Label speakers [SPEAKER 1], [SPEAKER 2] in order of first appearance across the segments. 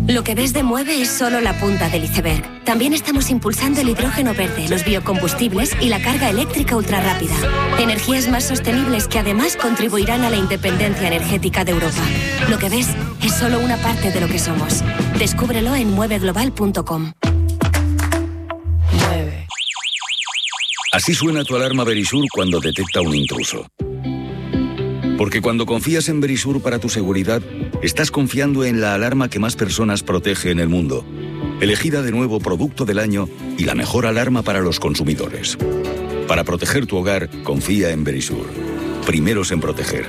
[SPEAKER 1] Lo que ves de Mueve es solo la punta del iceberg. También estamos impulsando el hidrógeno verde, los biocombustibles y la carga eléctrica ultrarrápida. Energías más sostenibles que además contribuirán a la independencia energética de Europa. Lo que ves es solo una parte de lo que somos. Descúbrelo en mueveglobal.com.
[SPEAKER 2] Mueve.
[SPEAKER 3] Así suena tu alarma Verisur cuando detecta un intruso. Porque cuando confías en Verisur para tu seguridad, estás confiando en la alarma que más personas protege en el mundo. Elegida de nuevo Producto del Año y la mejor alarma para los consumidores. Para proteger tu hogar, confía en Verisur. Primeros en proteger.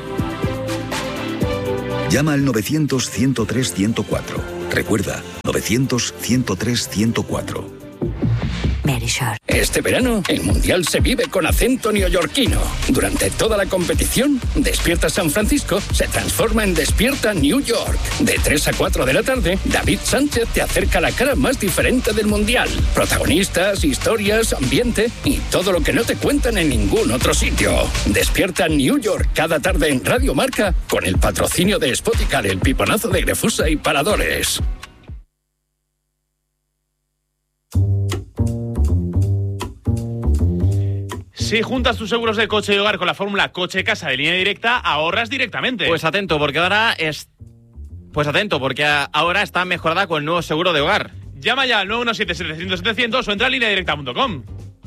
[SPEAKER 3] Llama al 900-103-104. Recuerda, 900-103-104.
[SPEAKER 1] Verisur.
[SPEAKER 4] Este verano, el Mundial se vive con acento neoyorquino. Durante toda la competición, Despierta San Francisco se transforma en Despierta New York. De 3 a 4 de la tarde, David Sánchez te acerca la cara más diferente del Mundial. Protagonistas, historias, ambiente y todo lo que no te cuentan en ningún otro sitio. Despierta New York cada tarde en Radio Marca con el patrocinio de Spoticar, el piponazo de Grefusa y Paradores.
[SPEAKER 5] Si juntas tus seguros de coche y hogar con la fórmula coche-casa de Línea Directa, ahorras directamente.
[SPEAKER 6] Pues atento, porque ahora está mejorada con el nuevo seguro de hogar.
[SPEAKER 5] Llama ya al 917-700-700 o entra a lineadirecta.com.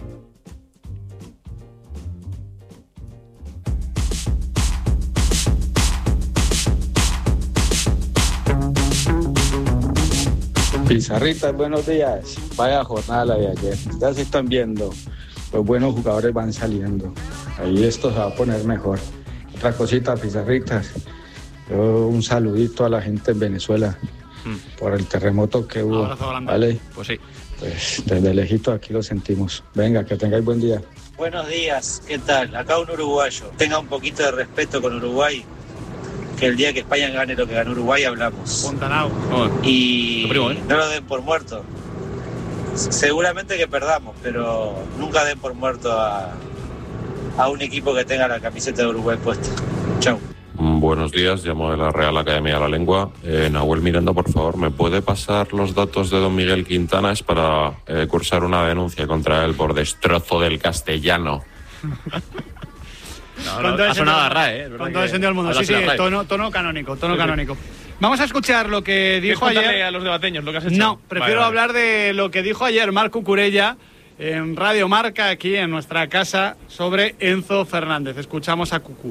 [SPEAKER 7] Pizarritas, buenos días. Vaya jornada la de ayer. Ya se están viendo. Los buenos jugadores van saliendo. Ahí esto se va a poner mejor. Otra cosita, Pizarritas. Un saludito a la gente en Venezuela por el terremoto que hubo. ¿Vale?
[SPEAKER 6] Pues sí.
[SPEAKER 7] Pues desde lejito aquí lo sentimos. Venga, que tengáis buen día.
[SPEAKER 8] Buenos días, ¿qué tal? Acá un uruguayo. Tenga un poquito de respeto con Uruguay. Que el día que España gane lo que ganó Uruguay hablamos.
[SPEAKER 5] Fontanao.
[SPEAKER 8] Y no lo den por muerto. Seguramente que perdamos, pero nunca den por muerto a un equipo que tenga la camiseta de Uruguay puesta. Chau.
[SPEAKER 9] Buenos días, llamo de la Real Academia de la Lengua. Nahuel Miranda, por favor, ¿me puede pasar los datos de don Miguel Quintana? Es para cursar una denuncia contra él por destrozo del castellano.
[SPEAKER 6] Ha sonado a RAE,
[SPEAKER 10] con todo el sentido del mundo. Sí, tono canónico, canónico. Vamos a escuchar lo que dijo ayer.
[SPEAKER 5] A los debateños lo que has hecho?
[SPEAKER 10] No, prefiero hablar de lo que dijo ayer Marc Cucurella en Radio Marca, aquí en nuestra casa, sobre Enzo Fernández. Escuchamos a Cucú.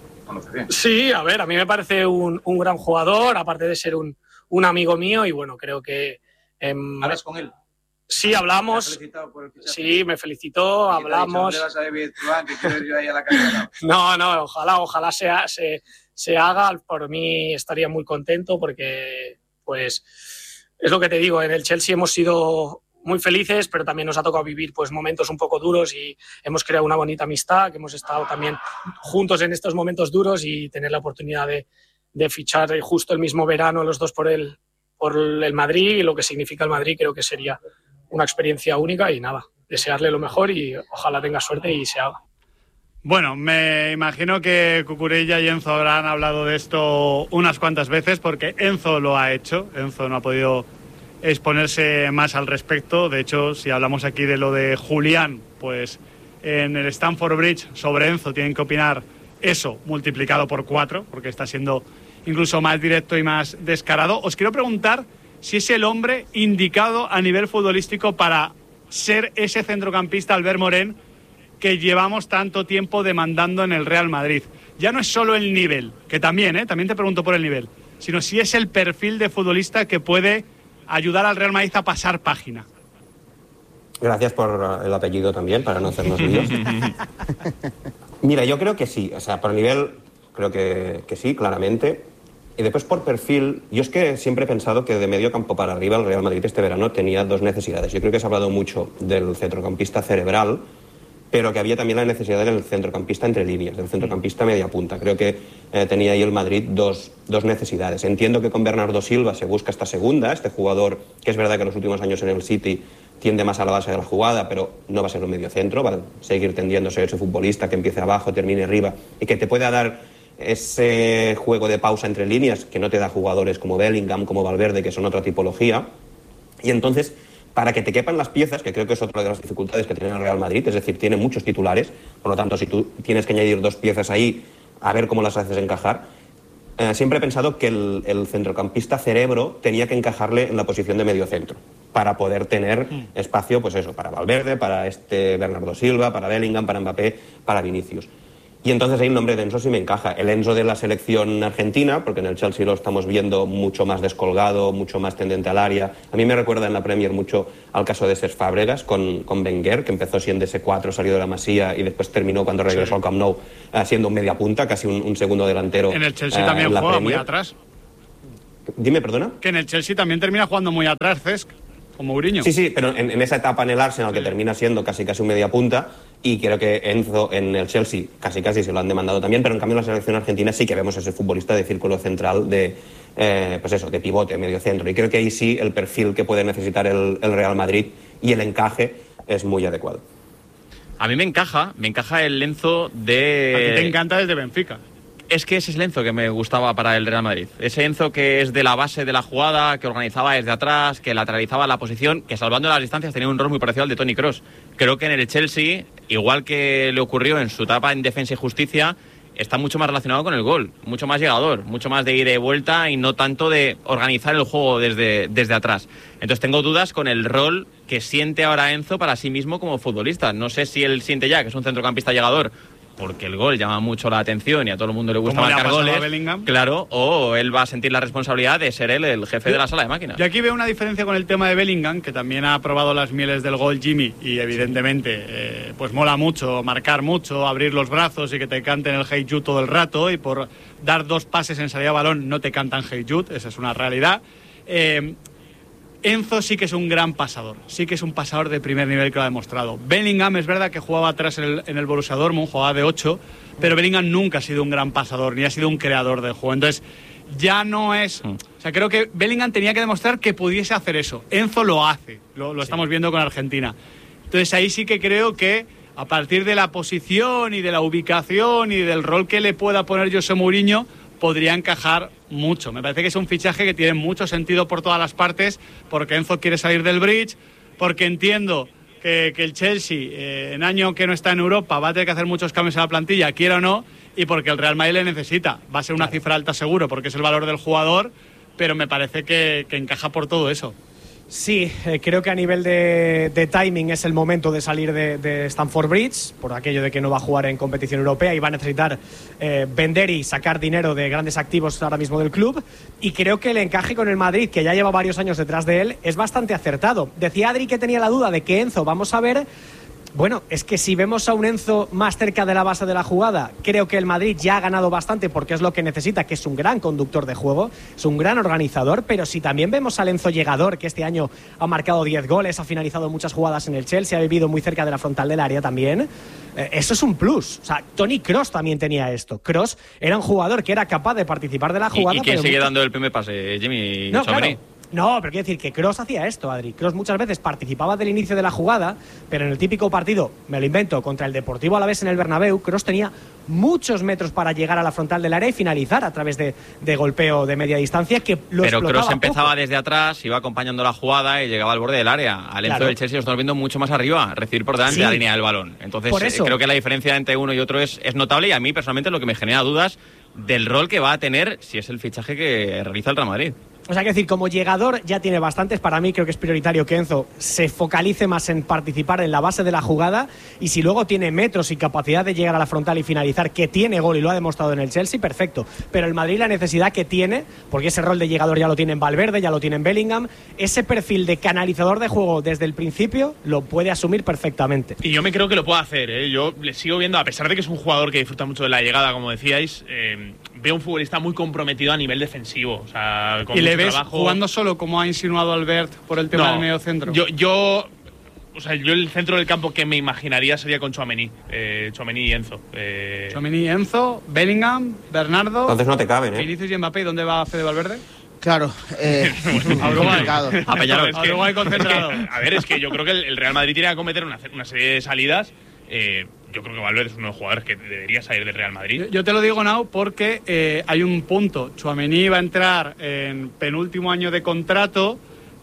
[SPEAKER 11] Sí, a ver, a mí me parece un gran jugador, aparte de ser un amigo mío, y bueno, creo que...
[SPEAKER 8] ¿Hablas con él?
[SPEAKER 11] Sí, hablamos. Sí, me felicitó, hablamos.
[SPEAKER 8] ¿Dónde vas a vivir, Truán, que quiero ir ahí a la casa?
[SPEAKER 11] No, ojalá se haga. Por mí estaría muy contento porque, pues, es lo que te digo, en el Chelsea hemos sido muy felices, pero también nos ha tocado vivir pues momentos un poco duros y hemos creado una bonita amistad, que hemos estado también juntos en estos momentos duros y tener la oportunidad de fichar justo el mismo verano los dos por el Madrid y lo que significa el Madrid, creo que sería una experiencia única y nada, desearle lo mejor y ojalá tenga suerte y se haga.
[SPEAKER 10] Bueno, me imagino que Cucurella y Enzo habrán hablado de esto unas cuantas veces porque Enzo lo ha hecho. Enzo no ha podido exponerse más al respecto. De hecho, si hablamos aquí de lo de Julián, pues en el Stamford Bridge sobre Enzo tienen que opinar eso multiplicado por 4, porque está siendo incluso más directo y más descarado. Os quiero preguntar si es el hombre indicado a nivel futbolístico para ser ese centrocampista Albert Morén que llevamos tanto tiempo demandando en el Real Madrid. Ya no es solo el nivel, que también te pregunto por el nivel, sino si es el perfil de futbolista que puede ayudar al Real Madrid a pasar página.
[SPEAKER 12] Gracias por el apellido también, para no hacernos líos. Mira, yo creo que sí, o sea, por nivel creo que sí, claramente. Y después por perfil, yo es que siempre he pensado que de medio campo para arriba el Real Madrid este verano tenía dos necesidades. Yo creo que se ha hablado mucho del centrocampista cerebral, pero que había también la necesidad del centrocampista entre líneas, del centrocampista media punta. Creo que tenía ahí el Madrid dos necesidades. Entiendo que con Bernardo Silva se busca esta segunda, este jugador que es verdad que en los últimos años en el City tiende más a la base de la jugada, pero no va a ser un medio centro, va a seguir tendiendo a ser ese futbolista que empiece abajo, termine arriba y que te pueda dar ese juego de pausa entre líneas que no te da jugadores como Bellingham, como Valverde, que son otra tipología. Y entonces, para que te quepan las piezas, que creo que es otra de las dificultades que tiene el Real Madrid, es decir, tiene muchos titulares, por lo tanto, si tú tienes que añadir 2 piezas ahí, a ver cómo las haces encajar. Siempre he pensado que el centrocampista cerebro tenía que encajarle en la posición de medio centro para poder tener espacio, pues eso, para Valverde, para Bernardo Silva, para Bellingham, para Mbappé, para Vinicius. Y entonces ahí el nombre de Enzo sí me encaja. El Enzo de la selección argentina, porque en el Chelsea lo estamos viendo mucho más descolgado, mucho más tendente al área. A mí me recuerda en la Premier mucho al caso de Cesc Fábregas con Wenger, que empezó siendo ese 4, salió de la Masía y después terminó cuando regresó al Camp Nou siendo un media punta, casi un segundo delantero.
[SPEAKER 10] En el Chelsea también juega Premier. Muy atrás.
[SPEAKER 12] Dime, perdona.
[SPEAKER 10] Que en el Chelsea también termina jugando muy atrás, Cesc. Como Mourinho.
[SPEAKER 12] Sí, pero en esa etapa en el Arsenal que termina siendo casi un media punta, y creo que Enzo en el Chelsea casi se lo han demandado también, pero en cambio en la selección argentina sí que vemos ese futbolista de círculo central de pivote, medio centro, y creo que ahí sí el perfil que puede necesitar el Real Madrid y el encaje es muy adecuado.
[SPEAKER 6] A mí me encaja el Enzo de...
[SPEAKER 10] A ti te encanta desde Benfica.
[SPEAKER 6] Es que ese es el Enzo que me gustaba para el Real Madrid. Ese Enzo que es de la base de la jugada, que organizaba desde atrás, que lateralizaba la posición, que salvando las distancias tenía un rol muy parecido al de Toni Kroos. Creo que en el Chelsea, igual que le ocurrió en su etapa en Defensa y Justicia, está mucho más relacionado con el gol, mucho más llegador, mucho más de ida y vuelta y no tanto de organizar el juego desde atrás. Entonces tengo dudas con el rol que siente ahora Enzo para sí mismo como futbolista. No sé si él siente ya que es un centrocampista llegador, porque el gol llama mucho la atención y a todo el mundo le gusta marcar goles, claro, o él va a sentir la responsabilidad de ser él el jefe de la sala de máquinas.
[SPEAKER 10] Yo aquí veo una diferencia con el tema de Bellingham, que también ha probado las mieles del gol Jimmy, y evidentemente pues mola mucho, marcar mucho, abrir los brazos y que te canten el Hey Jude todo el rato, y por dar 2 pases en salida de balón no te cantan Hey Jude, esa es una realidad. Enzo sí que es un gran pasador, sí que es un pasador de primer nivel que lo ha demostrado. Bellingham es verdad que jugaba atrás en el Borussia Dortmund, jugaba de 8, pero Bellingham nunca ha sido un gran pasador, ni ha sido un creador del juego. Entonces ya no es... O sea, creo que Bellingham tenía que demostrar que pudiese hacer eso. Enzo lo hace, lo estamos viendo con Argentina. Entonces ahí sí que creo que a partir de la posición y de la ubicación y del rol que le pueda poner José Mourinho, podría encajar mucho. Me parece que es un fichaje que tiene mucho sentido por todas las partes, porque Enzo quiere salir del bridge, porque entiendo que el Chelsea, en año que no está en Europa, va a tener que hacer muchos cambios en la plantilla, quiera o no, y porque el Real Madrid le necesita. Va a ser una cifra alta seguro, porque es el valor del jugador, pero me parece que encaja por todo eso.
[SPEAKER 2] Sí, creo que a nivel de timing es el momento de salir de Stamford Bridge, por aquello de que no va a jugar en competición europea y va a necesitar vender y sacar dinero de grandes activos ahora mismo del club, y creo que el encaje con el Madrid, que ya lleva varios años detrás de él, es bastante acertado. Decía Adri que tenía la duda de que Enzo, vamos a ver... Bueno, es que si vemos a un Enzo más cerca de la base de la jugada, creo que el Madrid ya ha ganado bastante porque es lo que necesita, que es un gran conductor de juego, es un gran organizador, pero si también vemos al Enzo llegador, que este año ha marcado 10 goles, ha finalizado muchas jugadas en el Chelsea, ha vivido muy cerca de la frontal del área también, eso es un plus. O sea, Toni Kroos también tenía esto. Kroos era un jugador que era capaz de participar de la jugada.
[SPEAKER 6] ¿Y quién sigue dando el primer pase? Jimmy
[SPEAKER 2] no,
[SPEAKER 6] Tchouaméni.
[SPEAKER 2] Claro. No, pero quiero decir que Kroos hacía esto, Adri. Kroos muchas veces participaba del inicio de la jugada, pero en el típico partido, me lo invento, contra el Deportivo Alavés en el Bernabéu, Kroos tenía muchos metros para llegar a la frontal del área y finalizar a través de golpeo de media distancia, que lo
[SPEAKER 6] pero Kroos empezaba
[SPEAKER 2] poco.
[SPEAKER 6] Desde atrás, iba acompañando la jugada y llegaba al borde del área. Al Enzo del Chelsea lo estamos viendo mucho más arriba, recibir por delante de la línea del balón. Entonces creo que la diferencia entre uno y otro es notable, y a mí personalmente lo que me genera dudas del rol que va a tener si es el fichaje que realiza el Real Madrid.
[SPEAKER 2] O sea, que decir, como llegador ya tiene bastantes. Para mí creo que es prioritario que Enzo se focalice más en participar en la base de la jugada, y si luego tiene metros y capacidad de llegar a la frontal y finalizar, que tiene gol y lo ha demostrado en el Chelsea, perfecto. Pero el Madrid la necesidad que tiene, porque ese rol de llegador ya lo tiene en Valverde, ya lo tiene en Bellingham, ese perfil de canalizador de juego desde el principio lo puede asumir perfectamente.
[SPEAKER 5] Y yo me creo que lo puede hacer, ¿eh? Yo le sigo viendo, a pesar de que es un jugador que disfruta mucho de la llegada, como decíais, veo un futbolista muy comprometido a nivel defensivo. O sea, con
[SPEAKER 10] ¿y le ves
[SPEAKER 5] trabajo.
[SPEAKER 10] Jugando solo, como ha insinuado Albert, por el tema del medio centro?
[SPEAKER 5] Yo el centro del campo que me imaginaría sería con Tchouaméni y Enzo.
[SPEAKER 10] Tchouaméni, Enzo, Bellingham, Bernardo.
[SPEAKER 12] Entonces no te caben,
[SPEAKER 10] Vinicius y Mbappé. ¿Dónde va Fede Valverde?
[SPEAKER 13] Claro,
[SPEAKER 10] a Uruguay.
[SPEAKER 5] A Uruguay concentrado. A ver, es que yo creo que el Real Madrid tiene que cometer una serie de salidas yo creo que Valverde es uno de los jugadores que debería salir del Real Madrid.
[SPEAKER 10] Yo te lo digo, Nau, porque hay un punto. Tchouaméni va a entrar en penúltimo año de contrato.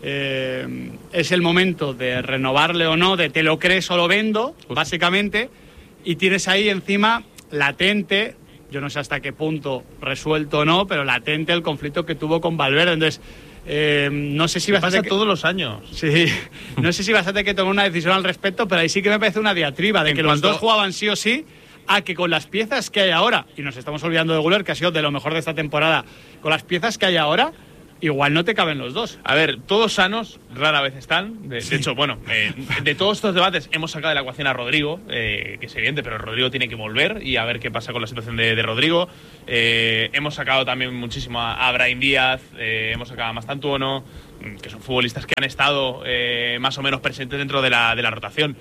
[SPEAKER 10] Es el momento de renovarle o no, de te lo crees o lo vendo, básicamente. Y tienes ahí encima latente, yo no sé hasta qué punto resuelto o no, pero latente el conflicto que tuvo con Valverde. Entonces, no sé si vas a tener
[SPEAKER 5] todos los años.
[SPEAKER 10] Sí, no sé si vas a tener que tomar una decisión al respecto, pero ahí sí que me parece una diatriba de que los dos jugaban sí o sí, a que con las piezas que hay ahora, y nos estamos olvidando de Güler, que ha sido de lo mejor de esta temporada, con las piezas que hay ahora, igual no te caben los dos.
[SPEAKER 5] A ver, todos sanos, rara vez están. De hecho, bueno, de todos estos debates hemos sacado de la ecuación a Rodrigo, que es evidente, pero Rodrigo tiene que volver y a ver qué pasa con la situación de Rodrigo. Hemos sacado también muchísimo a Brahim Díaz, hemos sacado a Mastantuono, que son futbolistas que han estado más o menos presentes dentro de la rotación.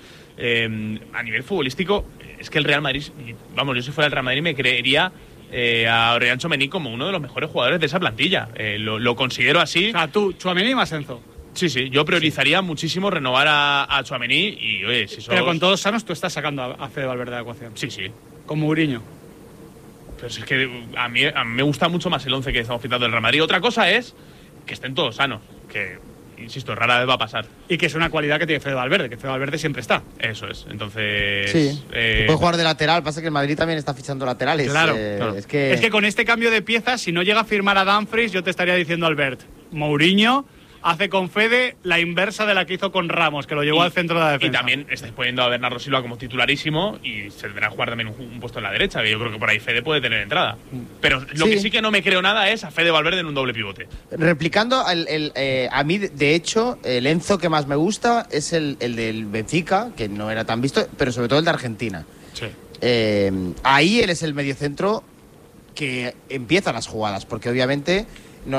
[SPEAKER 5] A nivel futbolístico, es que el Real Madrid, vamos, yo si fuera el Real Madrid me creería a Aurelian Tchouaméni como uno de los mejores jugadores de esa plantilla. Lo considero así.
[SPEAKER 10] O sea, tú, Tchouaméni más Enzo.
[SPEAKER 5] Sí, yo priorizaría muchísimo renovar a Tchouaméni y, oye, si sos...
[SPEAKER 10] Pero con todos sanos tú estás sacando a Fede Valverde de la ecuación.
[SPEAKER 5] Sí.
[SPEAKER 10] Con Mourinho.
[SPEAKER 5] Pero es que a mí me gusta mucho más el 11 que estamos pintando del Real Madrid. Otra cosa es que estén todos sanos, que, insisto, rara vez va a pasar.
[SPEAKER 10] Y que es una cualidad que tiene Fede Valverde, que Fede Valverde siempre está.
[SPEAKER 5] Eso es, entonces...
[SPEAKER 13] Sí, puede jugar de lateral, pasa que el Madrid también está fichando laterales.
[SPEAKER 10] Claro.
[SPEAKER 13] Es que
[SPEAKER 10] con este cambio de piezas, si no llega a firmar a Dumfries, yo te estaría diciendo, Albert, Mourinho hace con Fede la inversa de la que hizo con Ramos, que lo llevó al centro de la defensa.
[SPEAKER 5] Y también estáis poniendo a Bernardo Silva como titularísimo y se tendrá que jugar también un puesto en la derecha, que yo creo que por ahí Fede puede tener entrada. Pero lo que sí que no me creo nada es a Fede Valverde en un doble pivote.
[SPEAKER 13] Replicando, a mí, de hecho, el Enzo que más me gusta es el del Benfica, que no era tan visto, pero sobre todo el de Argentina.
[SPEAKER 10] Sí.
[SPEAKER 13] Ahí él es el mediocentro que empieza las jugadas, porque obviamente...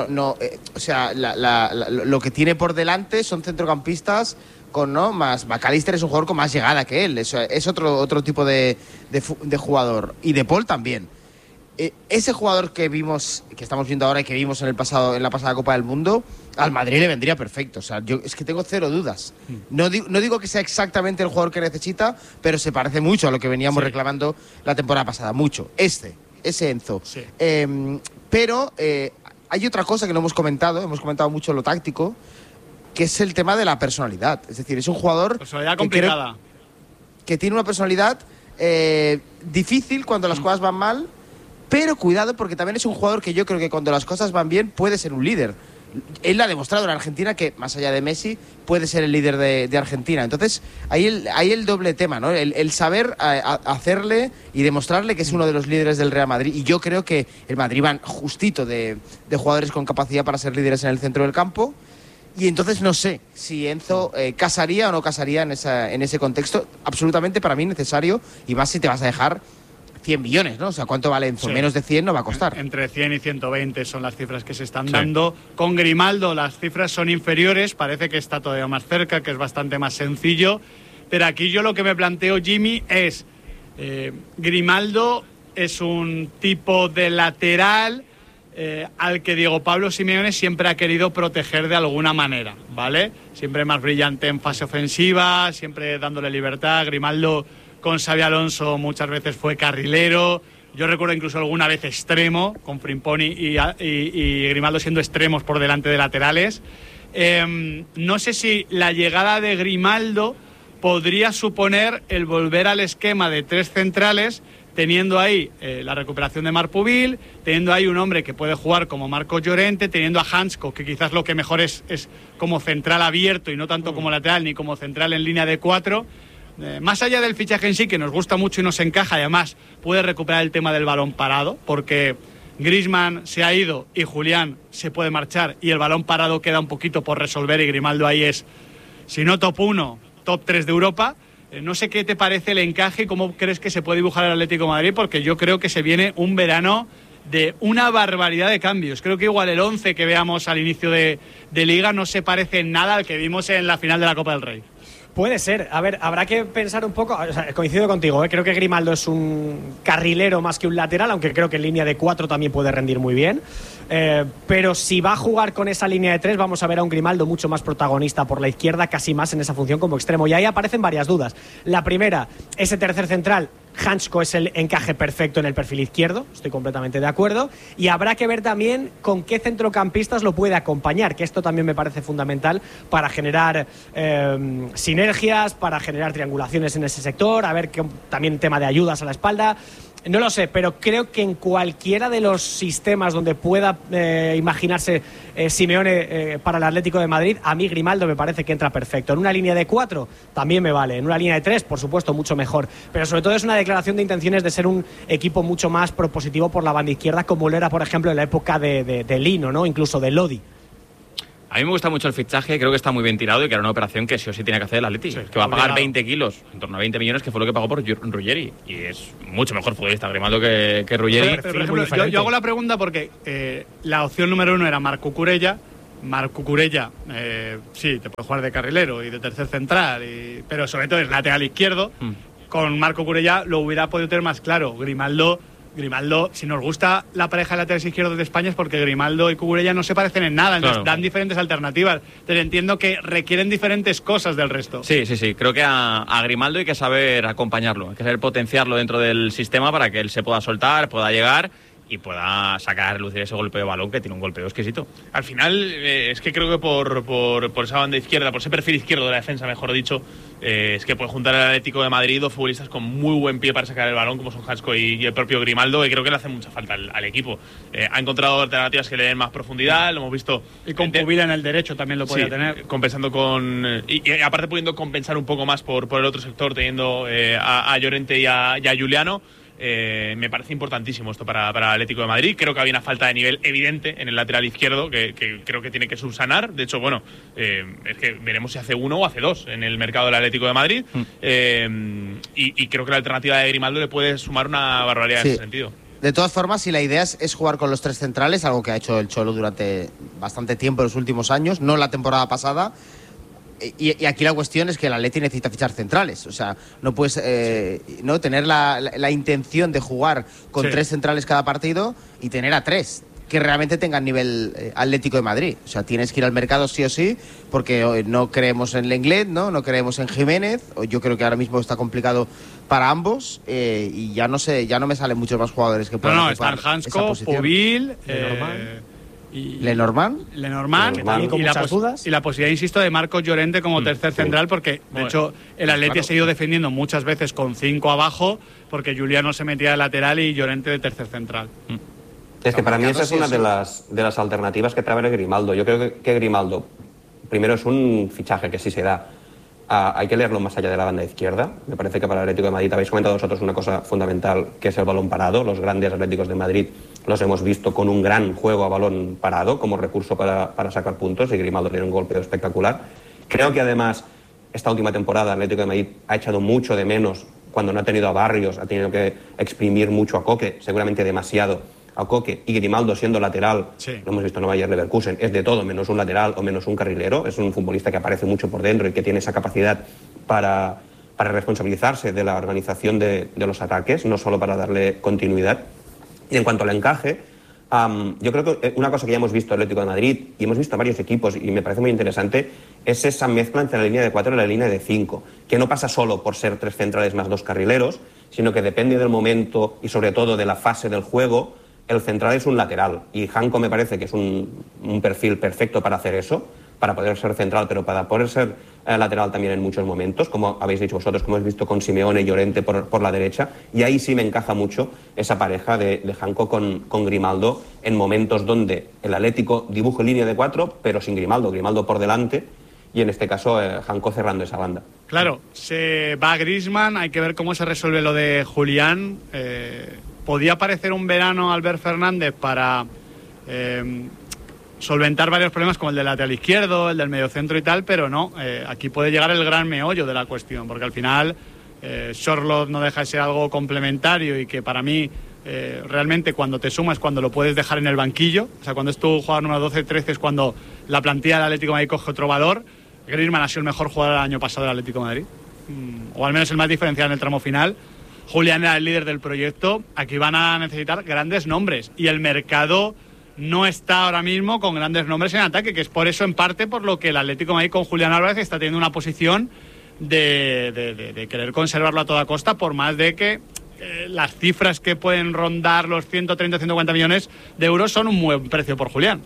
[SPEAKER 13] o sea, lo que tiene por delante son centrocampistas con más. McAllister es un jugador con más llegada que él. Es otro tipo de jugador. Y De Paul también. Ese jugador que estamos viendo ahora y que vimos en la pasada Copa del Mundo, al Madrid le vendría perfecto. O sea, yo es que tengo cero dudas. No digo que sea exactamente el jugador que necesita, pero se parece mucho a lo que veníamos reclamando la temporada pasada. Mucho. Ese Enzo. Sí. Pero hay otra cosa que no hemos comentado mucho lo táctico, que es el tema de la personalidad. Es decir, es un jugador
[SPEAKER 10] complicada.
[SPEAKER 13] Que tiene una personalidad difícil cuando las cosas van mal, pero cuidado porque también es un jugador que yo creo que cuando las cosas van bien puede ser un líder. Él ha demostrado en Argentina que, más allá de Messi, puede ser el líder de Argentina. Entonces, ahí el doble tema, ¿no? El saber hacerle y demostrarle que es uno de los líderes del Real Madrid. Y yo creo que el Madrid va justito de jugadores con capacidad para ser líderes en el centro del campo. Y entonces no sé si Enzo casaría o no casaría en ese contexto. Absolutamente para mí necesario, y más si te vas a dejar 100 millones, ¿no? O sea, ¿cuánto vale Enzo? Sí. Menos de 100 no va a costar.
[SPEAKER 10] Entre 100 y 120 son las cifras que se están dando. Con Grimaldo las cifras son inferiores, parece que está todavía más cerca, que es bastante más sencillo. Pero aquí yo lo que me planteo, Jimmy, es Grimaldo es un tipo de lateral al que Diego Pablo Simeone siempre ha querido proteger de alguna manera, ¿vale? Siempre más brillante en fase ofensiva, siempre dándole libertad. Grimaldo con Xabi Alonso muchas veces fue carrilero. Yo recuerdo incluso alguna vez extremo, con Frimponi y Grimaldo siendo extremos por delante de laterales. No sé si la llegada de Grimaldo podría suponer el volver al esquema de tres centrales, teniendo ahí la recuperación de Marpuvil, teniendo ahí un hombre que puede jugar como Marcos Llorente, teniendo a Hansko, que quizás lo que mejor es como central abierto y no tanto como lateral ni como central en línea de 4. Más allá del fichaje en sí, que nos gusta mucho y nos encaja, y además puede recuperar el tema del balón parado, porque Griezmann se ha ido y Julián se puede marchar y el balón parado queda un poquito por resolver, y Grimaldo ahí es, si no top 1, top 3 de Europa. No sé qué te parece el encaje y cómo crees que se puede dibujar el Atlético de Madrid, porque yo creo que se viene un verano de una barbaridad de cambios. Creo que igual el 11 que veamos al inicio de Liga no se parece en nada al que vimos en la final de la Copa del Rey.
[SPEAKER 2] Puede ser. A ver, habrá que pensar un poco. O sea, coincido contigo, creo que Grimaldo es un carrilero más que un lateral, aunque creo que en línea de 4 también puede rendir muy bien. Pero si va a jugar con esa línea de 3, vamos a ver a un Grimaldo mucho más protagonista por la izquierda, casi más en esa función como extremo. Y ahí aparecen varias dudas. La primera, ese tercer central, Hansko es el encaje perfecto en el perfil izquierdo, estoy completamente de acuerdo, y habrá que ver también con qué centrocampistas lo puede acompañar, que esto también me parece fundamental para generar sinergias, para generar triangulaciones en ese sector, a ver también tema de ayudas a la espalda. No lo sé, pero creo que en cualquiera de los sistemas donde pueda imaginarse Simeone para el Atlético de Madrid, a mí Grimaldo me parece que entra perfecto. En una línea de 4 también me vale, en una línea de 3, por supuesto, mucho mejor. Pero sobre todo es una declaración de intenciones de ser un equipo mucho más propositivo por la banda izquierda, como lo era, por ejemplo, en la época de Lino, ¿no? Incluso de Lodi.
[SPEAKER 6] A mí me gusta mucho el fichaje, creo que está muy bien tirado y que era una operación que sí o sí tiene que hacer el Atleti, que va a pagar 20 kilos, en torno a 20 millones, que fue lo que pagó por Ruggeri, y es mucho mejor futbolista Grimaldo que Ruggeri.
[SPEAKER 10] Pero, por ejemplo, yo hago la pregunta porque la opción número 1 era Marc Cucurella. Marc Cucurella, sí, te puede jugar de carrilero y de tercer central, pero sobre todo es lateral izquierdo. Con Marc Cucurella lo hubiera podido tener más claro. Grimaldo, si nos gusta la pareja de laterales izquierdos de España es porque Grimaldo y Cucurella no se parecen en nada, entonces dan diferentes alternativas. Pero entiendo que requieren diferentes cosas del resto.
[SPEAKER 6] Sí, creo que a Grimaldo hay que saber acompañarlo, hay que saber potenciarlo dentro del sistema para que él se pueda soltar, pueda llegar y pueda sacar, lucir ese golpe de balón, que tiene un golpeo exquisito.
[SPEAKER 5] Al final, es que creo que por esa banda izquierda, por ese perfil izquierdo de la defensa, mejor dicho, es que puede juntar al Atlético de Madrid dos futbolistas con muy buen pie para sacar el balón, como son Hansko y el propio Grimaldo, y creo que le hace mucha falta al equipo. Ha encontrado alternativas que le den más profundidad, lo hemos visto.
[SPEAKER 10] Y con Pubila en el derecho también lo podía tener.
[SPEAKER 5] Compensando con... Y aparte pudiendo compensar un poco más por el otro sector, teniendo a Llorente y a Juliano. Me parece importantísimo esto para el Atlético de Madrid. Creo que había una falta de nivel evidente en el lateral izquierdo que creo que tiene que subsanar. De hecho, bueno, es que veremos si hace 1 o hace 2 en el mercado del Atlético de Madrid. Y creo que la alternativa de Grimaldo le puede sumar una barbaridad en ese sentido.
[SPEAKER 13] De todas formas, si la idea es jugar con los 3 centrales, algo que ha hecho el Cholo durante bastante tiempo en los últimos años, no la temporada pasada. Y aquí la cuestión es que el Atleti necesita fichar centrales. O sea, no puedes no tener la intención de jugar con 3 centrales cada partido y tener a 3 que realmente tengan nivel Atlético de Madrid. O sea, tienes que ir al mercado sí o sí, porque no creemos en Lenglet, no creemos en Jiménez. Yo creo que ahora mismo está complicado para ambos y ya no me salen muchos más jugadores que puedan ocupar
[SPEAKER 10] están Hansko, Pubil,
[SPEAKER 13] Lenormand
[SPEAKER 10] y la posibilidad, insisto, de Marcos Llorente como tercer central, porque de hecho el Atleti ha seguido defendiendo muchas veces con 5 abajo, porque Juliano se metía de lateral y Llorente de tercer central.
[SPEAKER 12] Es que para mí esa es una de las alternativas que trae Grimaldo. Yo creo que Grimaldo, primero, es un fichaje que sí se da. Hay que leerlo más allá de la banda izquierda. Me parece que para el Atlético de Madrid habéis comentado vosotros una cosa fundamental, que es el balón parado. Los grandes Atléticos de Madrid los hemos visto con un gran juego a balón parado como recurso para sacar puntos, y Grimaldo tiene un golpeo espectacular. Creo que además esta última temporada el Atlético de Madrid ha echado mucho de menos cuando no ha tenido a Barrios, ha tenido que exprimir mucho a Koke, seguramente demasiado a Koke, y Grimaldo siendo lateral, lo hemos visto en Bayer Leverkusen, es de todo menos un lateral o menos un carrilero. Es un futbolista que aparece mucho por dentro y que tiene esa capacidad para responsabilizarse de la organización de los ataques, no solo para darle continuidad. Y en cuanto al encaje, yo creo que una cosa que ya hemos visto en el Atlético de Madrid y hemos visto varios equipos, y me parece muy interesante, es esa mezcla entre la línea de 4 y la línea de 5, que no pasa solo por ser 3 centrales más 2 carrileros, sino que depende del momento y sobre todo de la fase del juego. El central es un lateral y Hansko me parece que es un perfil perfecto para hacer eso, para poder ser central, pero para poder ser lateral también en muchos momentos, como habéis dicho vosotros, como habéis visto con Simeone y Llorente por la derecha, y ahí sí me encaja mucho esa pareja de Hansko con Grimaldo en momentos donde el Atlético dibuja línea de 4, pero sin Grimaldo por delante, y en este caso Hansko cerrando esa banda.
[SPEAKER 10] Claro, se va Griezmann, hay que ver cómo se resuelve lo de Julián. Podía parecer un verano Albert Fernández para solventar varios problemas como el del lateral izquierdo, el del mediocentro y tal, pero no, aquí puede llegar el gran meollo de la cuestión, porque al final Sorloth no deja de ser algo complementario y que para mí realmente cuando te sumas, cuando lo puedes dejar en el banquillo, o sea, cuando es tu jugador número 12-13 es cuando la plantilla del Atlético de Madrid coge otro valor. Griezmann ha sido el mejor jugador del año pasado del Atlético de Madrid, o al menos el más diferencial en el tramo final. Julián era el líder del proyecto. Aquí van a necesitar grandes nombres y el mercado no está ahora mismo con grandes nombres en ataque, que es por eso, en parte, por lo que el Atlético de Madrid con Julián Álvarez está teniendo una posición de querer conservarlo a toda costa, por más de que las cifras que pueden rondar los 130 140 millones de euros son un buen precio por Julián.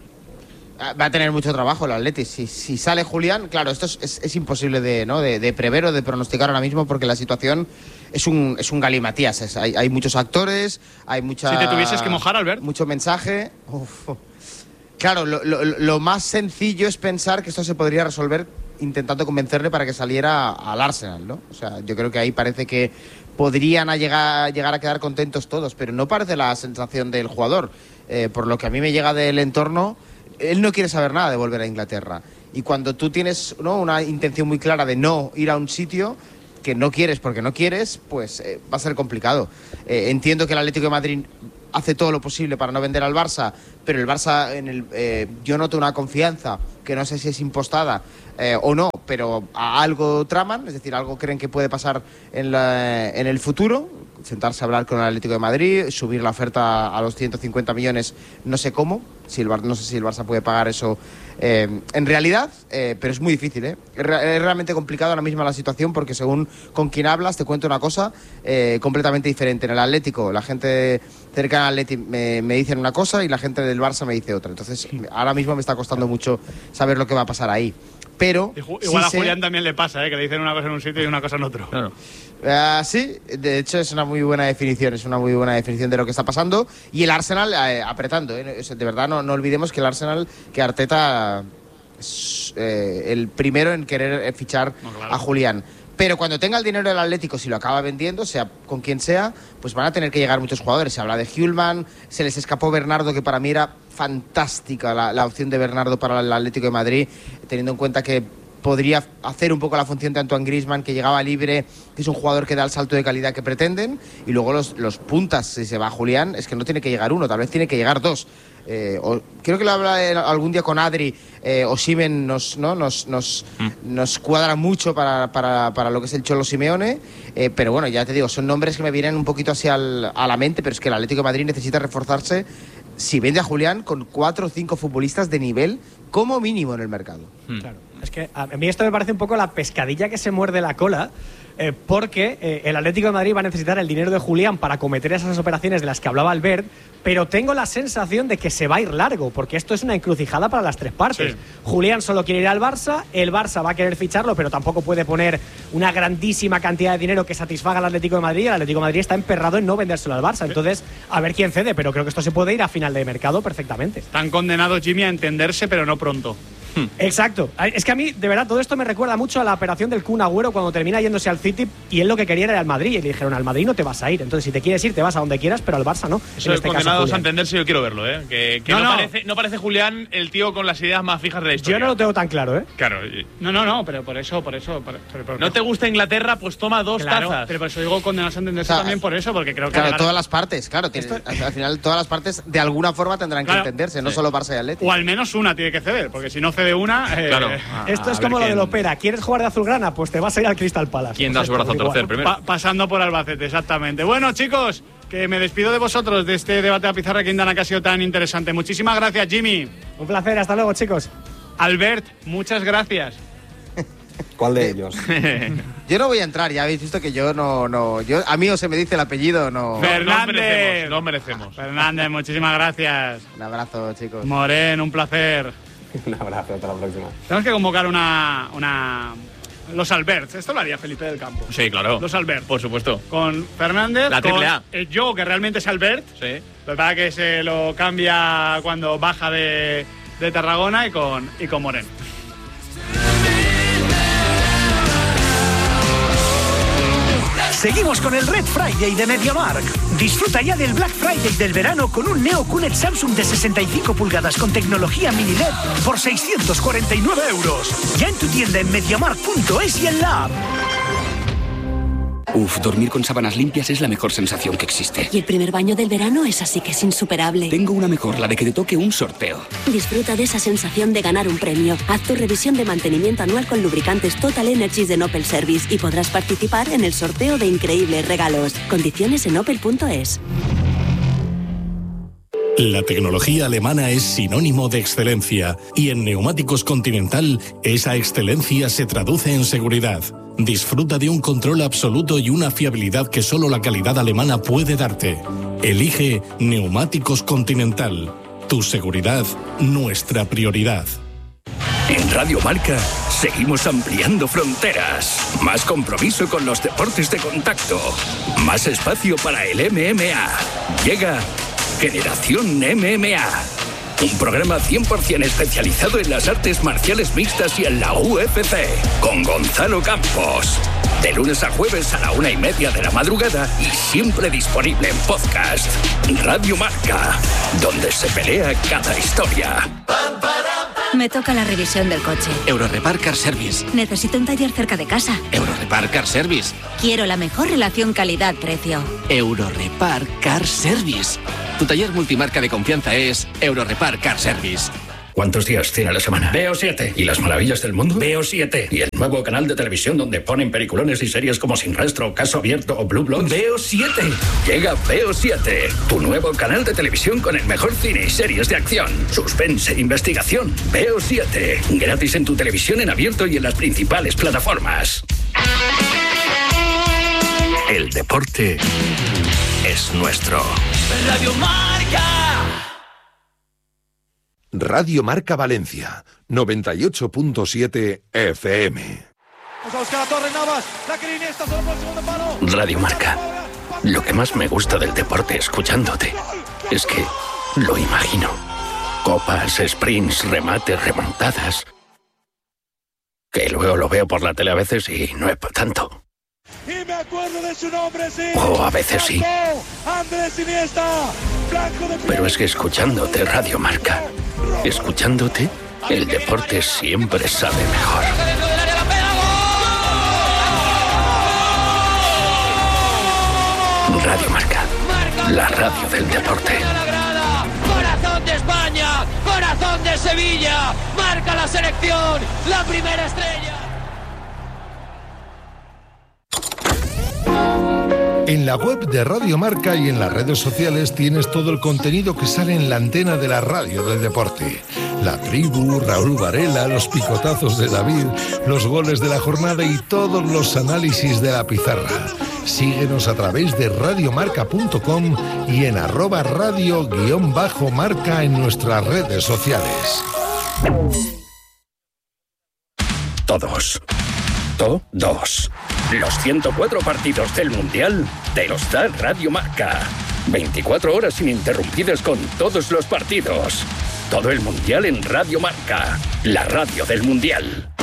[SPEAKER 13] Va a tener mucho trabajo el Atleti. Si sale Julián, claro, esto es imposible de prever o de pronosticar ahora mismo, porque la situación es un galimatías. Hay muchos actores, hay mucha...
[SPEAKER 10] Si te tuvieses que mojar, Albert.
[SPEAKER 13] Mucho mensaje. Uf. Claro, lo más sencillo es pensar que esto se podría resolver intentando convencerle para que saliera al Arsenal, ¿no? O sea, yo creo que ahí parece que podrían llegar a quedar contentos todos, pero no parece la sensación del jugador. Por lo que a mí me llega del entorno, él no quiere saber nada de volver a Inglaterra. Y cuando tú tienes, ¿no?, una intención muy clara de no ir a un sitio que no quieres porque no quieres, pues va a ser complicado. Entiendo que el Atlético de Madrid hace todo lo posible para no vender al Barça, pero el Barça, yo noto una confianza que no sé si es impostada o no, pero a algo traman, es decir, algo creen que puede pasar en el futuro. Sentarse a hablar con el Atlético de Madrid, subir la oferta a los 150 millones, no sé cómo, no sé si el Barça puede pagar eso en realidad, pero es muy difícil, Es realmente complicado ahora mismo la situación, porque según con quién hablas te cuento una cosa completamente diferente. En el Atlético, la gente cercana al Atleti me dicen una cosa y la gente del Barça me dice otra. Entonces, ahora mismo me está costando mucho saber lo que va a pasar ahí. Pero
[SPEAKER 10] igual a Julián también le pasa, que le dicen una cosa en un sitio y una cosa en otro.
[SPEAKER 6] Claro.
[SPEAKER 13] Sí, de hecho es una muy buena definición, de lo que está pasando. Y el Arsenal apretando, de verdad no olvidemos que el Arsenal, que Arteta es el primero en querer fichar a Julián. Pero cuando tenga el dinero del Atlético, si lo acaba vendiendo, sea con quien sea, pues van a tener que llegar muchos jugadores. Se habla de Hjulman, se les escapó Bernardo, que para mí era fantástica la opción de Bernardo para el Atlético de Madrid, teniendo en cuenta que podría hacer un poco la función de Antoine Griezmann, que llegaba libre, que es un jugador que da el salto de calidad que pretenden. Y luego los puntas, si se va Julián, es que no tiene que llegar uno, tal vez tiene que llegar dos. Creo que lo habla algún día con Adri. Osimhen nos cuadra mucho para lo que es el Cholo Simeone, pero bueno, ya te digo, son nombres que me vienen un poquito así a la mente, pero es que el Atlético de Madrid necesita reforzarse, si vende a Julián, con 4 o 5 futbolistas de nivel como mínimo en el mercado.
[SPEAKER 2] Claro, es que a mí esto me parece un poco la pescadilla que se muerde la cola, porque el Atlético de Madrid va a necesitar el dinero de Julián para cometer esas operaciones de las que hablaba Albert, pero tengo la sensación de que se va a ir largo, porque esto es una encrucijada para las tres partes. Sí. Julián solo quiere ir al Barça, el Barça va a querer ficharlo, pero tampoco puede poner una grandísima cantidad de dinero que satisfaga al Atlético de Madrid. El Atlético de Madrid está emperrado en no vendérselo al Barça, entonces a ver quién cede, pero creo que esto se puede ir a final de mercado perfectamente.
[SPEAKER 10] Están condenados, Jimmy, a entenderse, pero no pronto.
[SPEAKER 2] Exacto. Es que a mí, de verdad, todo esto me recuerda mucho a la operación del Kun Agüero cuando termina yéndose al City y él lo que quería era al Madrid. Y le dijeron, al Madrid no te vas a ir. Entonces, si te quieres ir, te vas a donde quieras, pero al Barça no.
[SPEAKER 5] Eso de condenados a entenderse, yo quiero verlo, Que no parece Julián el tío con las ideas más fijas de la historia.
[SPEAKER 2] Yo no lo tengo tan claro,
[SPEAKER 5] Claro.
[SPEAKER 10] No, pero por eso.
[SPEAKER 5] ¿No te gusta Inglaterra? Pues toma dos tazas.
[SPEAKER 10] Pero por eso digo condenados a entenderse también por eso, porque creo que...
[SPEAKER 13] Claro, todas las partes, al final todas las partes de alguna forma tendrán que entenderse, no solo Barça y Atlético.
[SPEAKER 10] O al menos una tiene que ceder, porque si no cede una...
[SPEAKER 2] Esto es como lo del Opera. ¿Quieres jugar de azulgrana? Pues te vas a ir al Crystal Palace.
[SPEAKER 6] ¿Quién da su brazo a torcer primero?
[SPEAKER 10] Pasando por Albacete, exactamente. Bueno, chicos, que me despido de vosotros de este debate a pizarra Quintana que ha sido tan interesante. Muchísimas gracias, Jimmy.
[SPEAKER 2] Un placer, hasta luego, chicos.
[SPEAKER 10] Albert, muchas gracias.
[SPEAKER 12] ¿Cuál de ellos?
[SPEAKER 13] Yo no voy a entrar, ya habéis visto que yo no a mí o se me dice el apellido, no.
[SPEAKER 10] Fernández.
[SPEAKER 5] No merecemos.
[SPEAKER 10] Fernández, muchísimas gracias.
[SPEAKER 13] Un abrazo, chicos.
[SPEAKER 10] Morén, un placer.
[SPEAKER 12] Un abrazo, hasta la próxima.
[SPEAKER 10] Tenemos que convocar los Alberts. Esto lo haría Felipe del Campo.
[SPEAKER 6] Sí, claro.
[SPEAKER 10] Los Alberts.
[SPEAKER 6] Por supuesto.
[SPEAKER 10] Con Fernández,
[SPEAKER 6] la triple A.
[SPEAKER 10] Yo, que realmente es Albert.
[SPEAKER 6] Sí.
[SPEAKER 10] Lo que pasa es que se lo cambia cuando baja de Tarragona y con Morén.
[SPEAKER 14] Seguimos con el Red Friday de MediaMarkt. Disfruta ya del Black Friday del verano con un Neo QNED Samsung de 65 pulgadas con tecnología mini LED por 649 €. Ya en tu tienda en MediaMarkt.es y en la app.
[SPEAKER 15] Dormir con sábanas limpias es la mejor sensación que existe.
[SPEAKER 1] Y el primer baño del verano es así que es insuperable.
[SPEAKER 15] Tengo una mejor, la de que te toque un sorteo.
[SPEAKER 1] Disfruta de esa sensación de ganar un premio. Haz tu revisión de mantenimiento anual con lubricantes Total Energies de Opel Service y podrás participar en el sorteo de increíbles regalos. Condiciones en opel.es.
[SPEAKER 16] La tecnología alemana es sinónimo de excelencia y en Neumáticos Continental esa excelencia se traduce en seguridad. Disfruta de un control absoluto y una fiabilidad que solo la calidad alemana puede darte. Elige Neumáticos Continental. Tu seguridad, nuestra prioridad.
[SPEAKER 4] En Radio Marca seguimos ampliando fronteras. Más compromiso con los deportes de contacto. Más espacio para el MMA. Llega Generación MMA. Un programa 100% especializado en las artes marciales mixtas y en la UFC. Con Gonzalo Campos. De lunes a jueves a la 1:30 de la madrugada y siempre disponible en podcast. Radio Marca, donde se pelea cada historia.
[SPEAKER 17] Me toca la revisión del coche.
[SPEAKER 15] Eurorepar Car Service.
[SPEAKER 17] Necesito un taller cerca de casa.
[SPEAKER 15] Eurorepar Car Service.
[SPEAKER 17] Quiero la mejor relación calidad-precio.
[SPEAKER 15] Eurorepar Car Service. Tu taller multimarca de confianza es Eurorepar Car Service.
[SPEAKER 4] ¿Cuántos días tiene la semana? Veo 7. ¿Y las maravillas del mundo? Veo 7. ¿Y el nuevo canal de televisión donde ponen peliculones y series como Sin Rastro, Caso Abierto o Blue Bloods? Veo 7. Llega Veo 7, tu nuevo canal de televisión con el mejor cine y series de acción, suspense e investigación. Veo 7. Gratis en tu televisión en abierto y en las principales plataformas. El deporte es nuestro.
[SPEAKER 18] Radio Marca.
[SPEAKER 19] Radio Marca Valencia, 98.7 FM.
[SPEAKER 4] Radio Marca. Lo que más me gusta del deporte escuchándote es que lo imagino. Copas, sprints, remates, remontadas. Que luego lo veo por la tele a veces y no es para tanto.
[SPEAKER 18] Y me acuerdo de su nombre, sí.
[SPEAKER 4] O a veces sí.
[SPEAKER 18] Andrés Iniesta, blanco de...
[SPEAKER 4] Pero es que escuchándote Radio Marca, escuchándote, el deporte siempre sabe mejor. Radio Marca, la radio del deporte.
[SPEAKER 18] Corazón de España, corazón de Sevilla, marca la selección, la primera estrella.
[SPEAKER 20] En la web de Radio Marca y en las redes sociales tienes todo el contenido que sale en la antena de la radio del deporte. La tribu, Raúl Varela, los picotazos de David, los goles de la jornada y todos los análisis de la pizarra. Síguenos a través de radiomarca.com y en @radio_marca en nuestras redes sociales.
[SPEAKER 4] Todos. Los 104 partidos del Mundial te los da Radio Marca. 24 horas ininterrumpidas con todos los partidos. Todo el Mundial en Radio Marca, la radio del Mundial.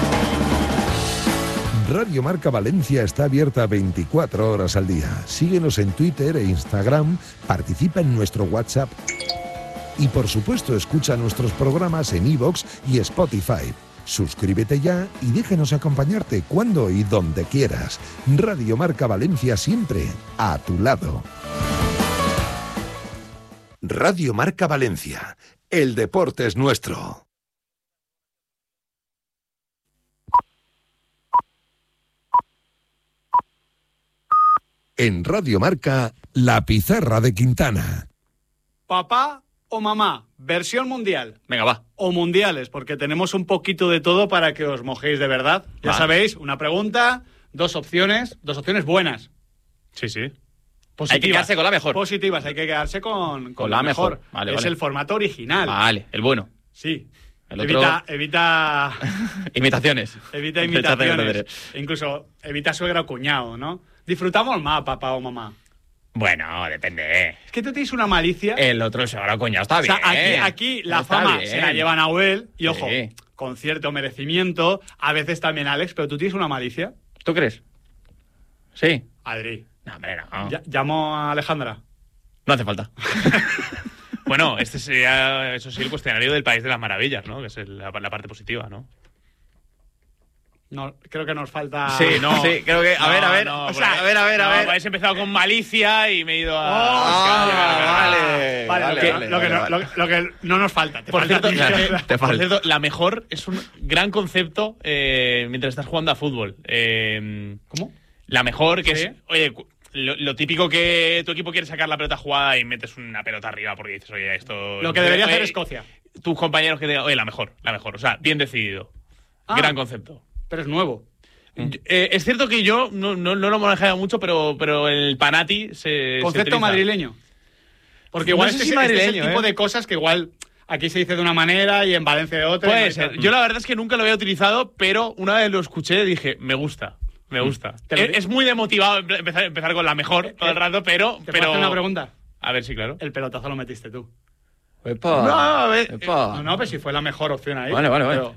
[SPEAKER 20] Radio Marca Valencia está abierta 24 horas al día. Síguenos en Twitter e Instagram, participa en nuestro WhatsApp y por supuesto escucha nuestros programas en iVoox y Spotify. Suscríbete ya y déjanos acompañarte cuando y donde quieras. Radio Marca Valencia siempre a tu lado. Radio Marca Valencia. El deporte es nuestro. En Radio Marca, la pizarra de Quintana.
[SPEAKER 10] Papá o mamá, versión mundial.
[SPEAKER 6] Venga, va.
[SPEAKER 10] O mundiales, porque tenemos un poquito de todo para que os mojéis de verdad. Ya sabéis, una pregunta, dos opciones buenas.
[SPEAKER 5] Sí, sí.
[SPEAKER 10] Positivas.
[SPEAKER 6] Hay que quedarse con la mejor.
[SPEAKER 10] Positivas, hay que quedarse con
[SPEAKER 6] la mejor.
[SPEAKER 10] Vale, es el formato original.
[SPEAKER 6] Vale, el bueno.
[SPEAKER 10] Sí.
[SPEAKER 6] El otro...
[SPEAKER 10] Evita...
[SPEAKER 6] imitaciones.
[SPEAKER 10] Evita imitaciones. Incluso evita suegra o cuñado, ¿no? Disfrutamos más, papá o mamá.
[SPEAKER 6] Bueno, depende.
[SPEAKER 10] Es que tú tienes una malicia.
[SPEAKER 6] El otro, el suegro o cuñado, está bien.
[SPEAKER 10] O sea, aquí la fama se la lleva Nahuel. Y ojo, con cierto merecimiento. A veces también Alex, pero tú tienes una malicia.
[SPEAKER 6] ¿Tú crees? Sí.
[SPEAKER 10] Adri.
[SPEAKER 6] No, hombre, no.
[SPEAKER 10] ¿Llamo a Alejandra?
[SPEAKER 6] No hace falta.
[SPEAKER 5] Bueno, este sería, eso sí, el cuestionario del País de las Maravillas, ¿no? Que es la parte positiva, ¿no?
[SPEAKER 10] No, creo que nos falta...
[SPEAKER 5] Sí, no.
[SPEAKER 6] Sí, creo que... A ver.
[SPEAKER 5] No,
[SPEAKER 6] O sea, a ver.
[SPEAKER 5] Habéis empezado con malicia y me he ido a...
[SPEAKER 10] Vale. Lo que no nos falta.
[SPEAKER 5] Por cierto, la mejor es un gran concepto mientras estás jugando a fútbol.
[SPEAKER 10] ¿Cómo?
[SPEAKER 5] La mejor, que es... Oye, lo típico que tu equipo quiere sacar la pelota jugada y metes una pelota arriba porque dices, oye, esto...
[SPEAKER 10] Lo que debería hacer Escocia.
[SPEAKER 5] Tus compañeros que te digan, oye, la mejor. O sea, bien decidido. Gran concepto.
[SPEAKER 10] Pero es nuevo.
[SPEAKER 5] Es cierto que yo no lo manejaba mucho, pero el Panati se
[SPEAKER 10] concepto
[SPEAKER 5] utiliza.
[SPEAKER 10] Madrileño. Porque igual
[SPEAKER 5] no sé
[SPEAKER 10] es el tipo de cosas que igual aquí se dice de una manera y en Valencia de otra.
[SPEAKER 5] Puede ser. Yo la verdad es que nunca lo había utilizado, pero una vez lo escuché dije, me gusta. Es muy demotivado empezar con la mejor todo el rato, pero...
[SPEAKER 10] ¿Te puedo hacer una pregunta?
[SPEAKER 5] A ver, sí, claro.
[SPEAKER 10] El pelotazo lo metiste tú.
[SPEAKER 6] Epa.
[SPEAKER 5] No, a ver.
[SPEAKER 10] No, pero si fue la mejor opción ahí.
[SPEAKER 6] Vale.
[SPEAKER 10] Pero,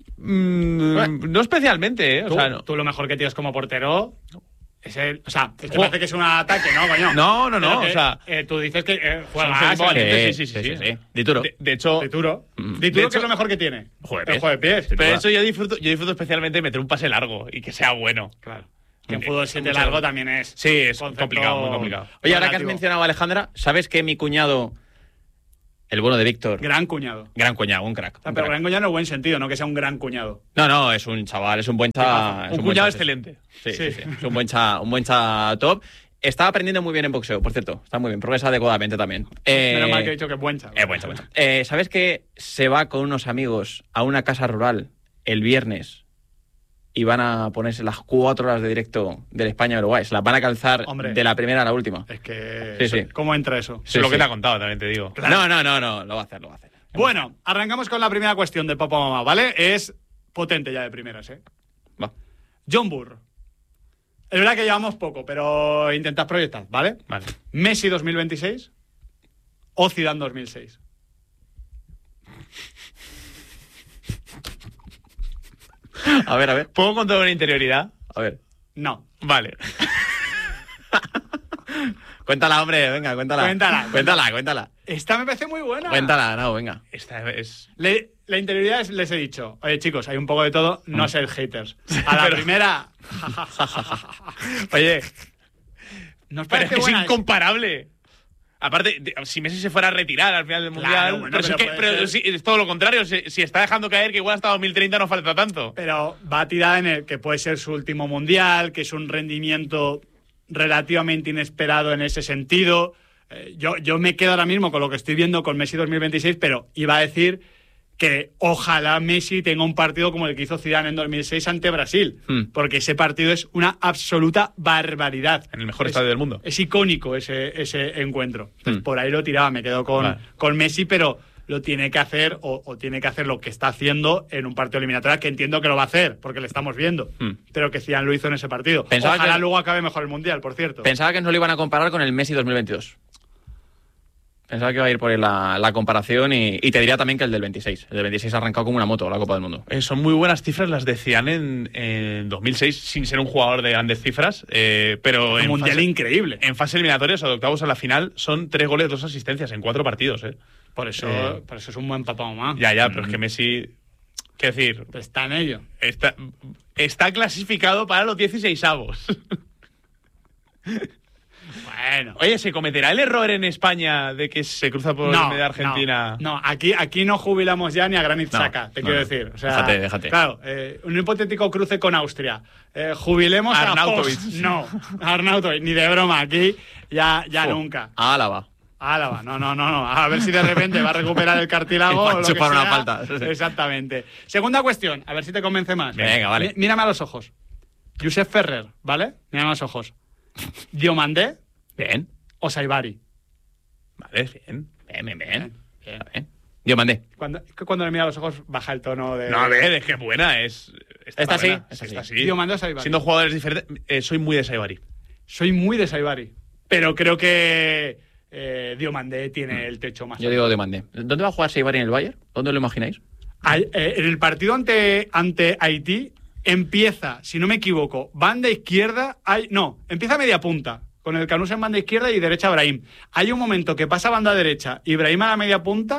[SPEAKER 5] no especialmente, ¿eh?
[SPEAKER 10] Tú lo mejor que tienes como portero es el... O sea, es que parece que es un ataque, ¿no, coño?
[SPEAKER 5] No,
[SPEAKER 10] que,
[SPEAKER 5] o sea...
[SPEAKER 10] tú dices que
[SPEAKER 5] juegas
[SPEAKER 6] sí. Dituro.
[SPEAKER 5] De hecho...
[SPEAKER 10] Dituro, que es lo mejor que tiene.
[SPEAKER 5] El juego de pies. Pero eso yo disfruto especialmente de meter un pase largo y que sea bueno.
[SPEAKER 10] Claro. Que en fútbol 7 largo también es...
[SPEAKER 5] Sí, es complicado, muy complicado.
[SPEAKER 6] Oye, ahora que has mencionado a Alejandra, ¿sabes que mi cuñado... El bueno de Víctor.
[SPEAKER 10] Gran cuñado,
[SPEAKER 6] un crack.
[SPEAKER 10] Pero gran cuñado en el buen sentido, no que sea un gran cuñado.
[SPEAKER 6] No, es un chaval, es un buen chaval.
[SPEAKER 5] Un cuñado excelente.
[SPEAKER 6] Sí. Es un buen chaval top. Estaba aprendiendo muy bien en boxeo, por cierto. Está muy bien, progresa adecuadamente también.
[SPEAKER 10] Menos mal que he dicho que es buen chaval.
[SPEAKER 6] Buen chaval. ¿Sabes que se va con unos amigos a una casa rural el viernes y van a ponerse las 4 horas de directo del España-Uruguay? Se las van a calzar de la primera a la última.
[SPEAKER 10] Es que...
[SPEAKER 6] Sí.
[SPEAKER 10] ¿Cómo entra eso?
[SPEAKER 5] Es lo que te ha contado, también te digo.
[SPEAKER 6] Claro. No, lo va a hacer.
[SPEAKER 10] Bueno, arrancamos con la primera cuestión de Papá Mamá, ¿vale? Es potente ya de primeras, ¿eh?
[SPEAKER 6] Va.
[SPEAKER 10] John Burr. Es verdad que llevamos poco, pero intentad proyectar, ¿vale?
[SPEAKER 5] Vale.
[SPEAKER 10] Messi 2026 o Zidane 2006.
[SPEAKER 6] A ver.
[SPEAKER 5] ¿Puedo contar una interioridad?
[SPEAKER 6] A ver.
[SPEAKER 10] No.
[SPEAKER 5] Vale.
[SPEAKER 6] Cuéntala, hombre, venga, cuéntala.
[SPEAKER 10] Esta me parece muy buena.
[SPEAKER 6] Cuéntala, no, venga.
[SPEAKER 10] Esta es... La interioridad les he dicho, oye chicos, hay un poco de todo, no ser haters. A la primera...
[SPEAKER 5] Oye,
[SPEAKER 10] ¿nos parece
[SPEAKER 5] es incomparable. Aparte, si Messi se fuera a retirar al final del Mundial...
[SPEAKER 10] Bueno,
[SPEAKER 5] pero es todo lo contrario. Si está dejando caer que igual hasta 2030 no falta tanto.
[SPEAKER 10] Pero va a tirar en el que puede ser su último Mundial, que es un rendimiento relativamente inesperado en ese sentido. Yo me quedo ahora mismo con lo que estoy viendo con Messi 2026, pero iba a decir que ojalá Messi tenga un partido como el que hizo Zidane en 2006 ante Brasil, porque ese partido es una absoluta barbaridad.
[SPEAKER 5] En el mejor estadio del mundo.
[SPEAKER 10] Es icónico ese encuentro. Entonces, por ahí lo tiraba, me quedo con Messi, pero lo tiene que hacer o tiene que hacer lo que está haciendo en un partido eliminatorio, que entiendo que lo va a hacer, porque le estamos viendo, pero que Zidane lo hizo en ese partido. Ojalá luego acabe mejor el Mundial, por cierto.
[SPEAKER 6] Pensaba que no lo iban a comparar con el Messi 2022. Pensaba que iba a ir por ahí la comparación y te diría también que el del 26. El del 26 ha arrancado como una moto la Copa del Mundo.
[SPEAKER 5] Son muy buenas cifras las de Zidane en 2006, sin ser un jugador de grandes cifras, pero
[SPEAKER 10] un Mundial increíble.
[SPEAKER 5] En fase eliminatoria, o sea, de octavos a la final, son 3 goles, 2 asistencias en 4 partidos.
[SPEAKER 10] Por eso es un buen papá mamá.
[SPEAKER 5] Ya, pero es que Messi... Quiero decir...
[SPEAKER 10] Está en ello.
[SPEAKER 5] Está clasificado para los 16avos.
[SPEAKER 10] Bueno.
[SPEAKER 5] Oye, ¿se cometerá el error en España de que se cruza por el medio de Argentina?
[SPEAKER 10] No, aquí no jubilamos ya ni a Granit Xhaka, quiero decir. O sea,
[SPEAKER 6] déjate.
[SPEAKER 10] Claro, un hipotético cruce con Austria. Jubilemos a
[SPEAKER 5] Arnautovic.
[SPEAKER 10] No, Arnautovic, ni de broma. Aquí ya nunca.
[SPEAKER 6] Álava,
[SPEAKER 10] no. A ver si de repente va a recuperar el cartílago o lo que sea.
[SPEAKER 6] Una falta.
[SPEAKER 10] Exactamente. Segunda cuestión, a ver si te convence más.
[SPEAKER 6] Venga, vale.
[SPEAKER 10] Mírame a los ojos. Josep Ferrer, ¿vale? Mírame a los ojos. Diomandé.
[SPEAKER 6] Bien.
[SPEAKER 10] O Saibari.
[SPEAKER 5] Vale, bien.
[SPEAKER 6] Diomandé.
[SPEAKER 10] Cuando le mira a los ojos baja el tono de...
[SPEAKER 5] No, a ver, es que es buena.
[SPEAKER 6] Esta sí.
[SPEAKER 10] Diomandé o Saibari.
[SPEAKER 5] Siendo jugadores diferentes, soy muy de Saibari.
[SPEAKER 10] Soy muy de Saibari. Pero creo que Diomandé tiene el techo más alto.
[SPEAKER 6] Yo digo Diomandé. ¿Dónde va a jugar Saibari en el Bayern? ¿Dónde lo imagináis?
[SPEAKER 10] En el partido ante Haití empieza, si no me equivoco, banda izquierda... empieza media punta. Con el Canús en banda izquierda y derecha Brahim. Hay un momento que pasa a banda derecha y Brahim a la media punta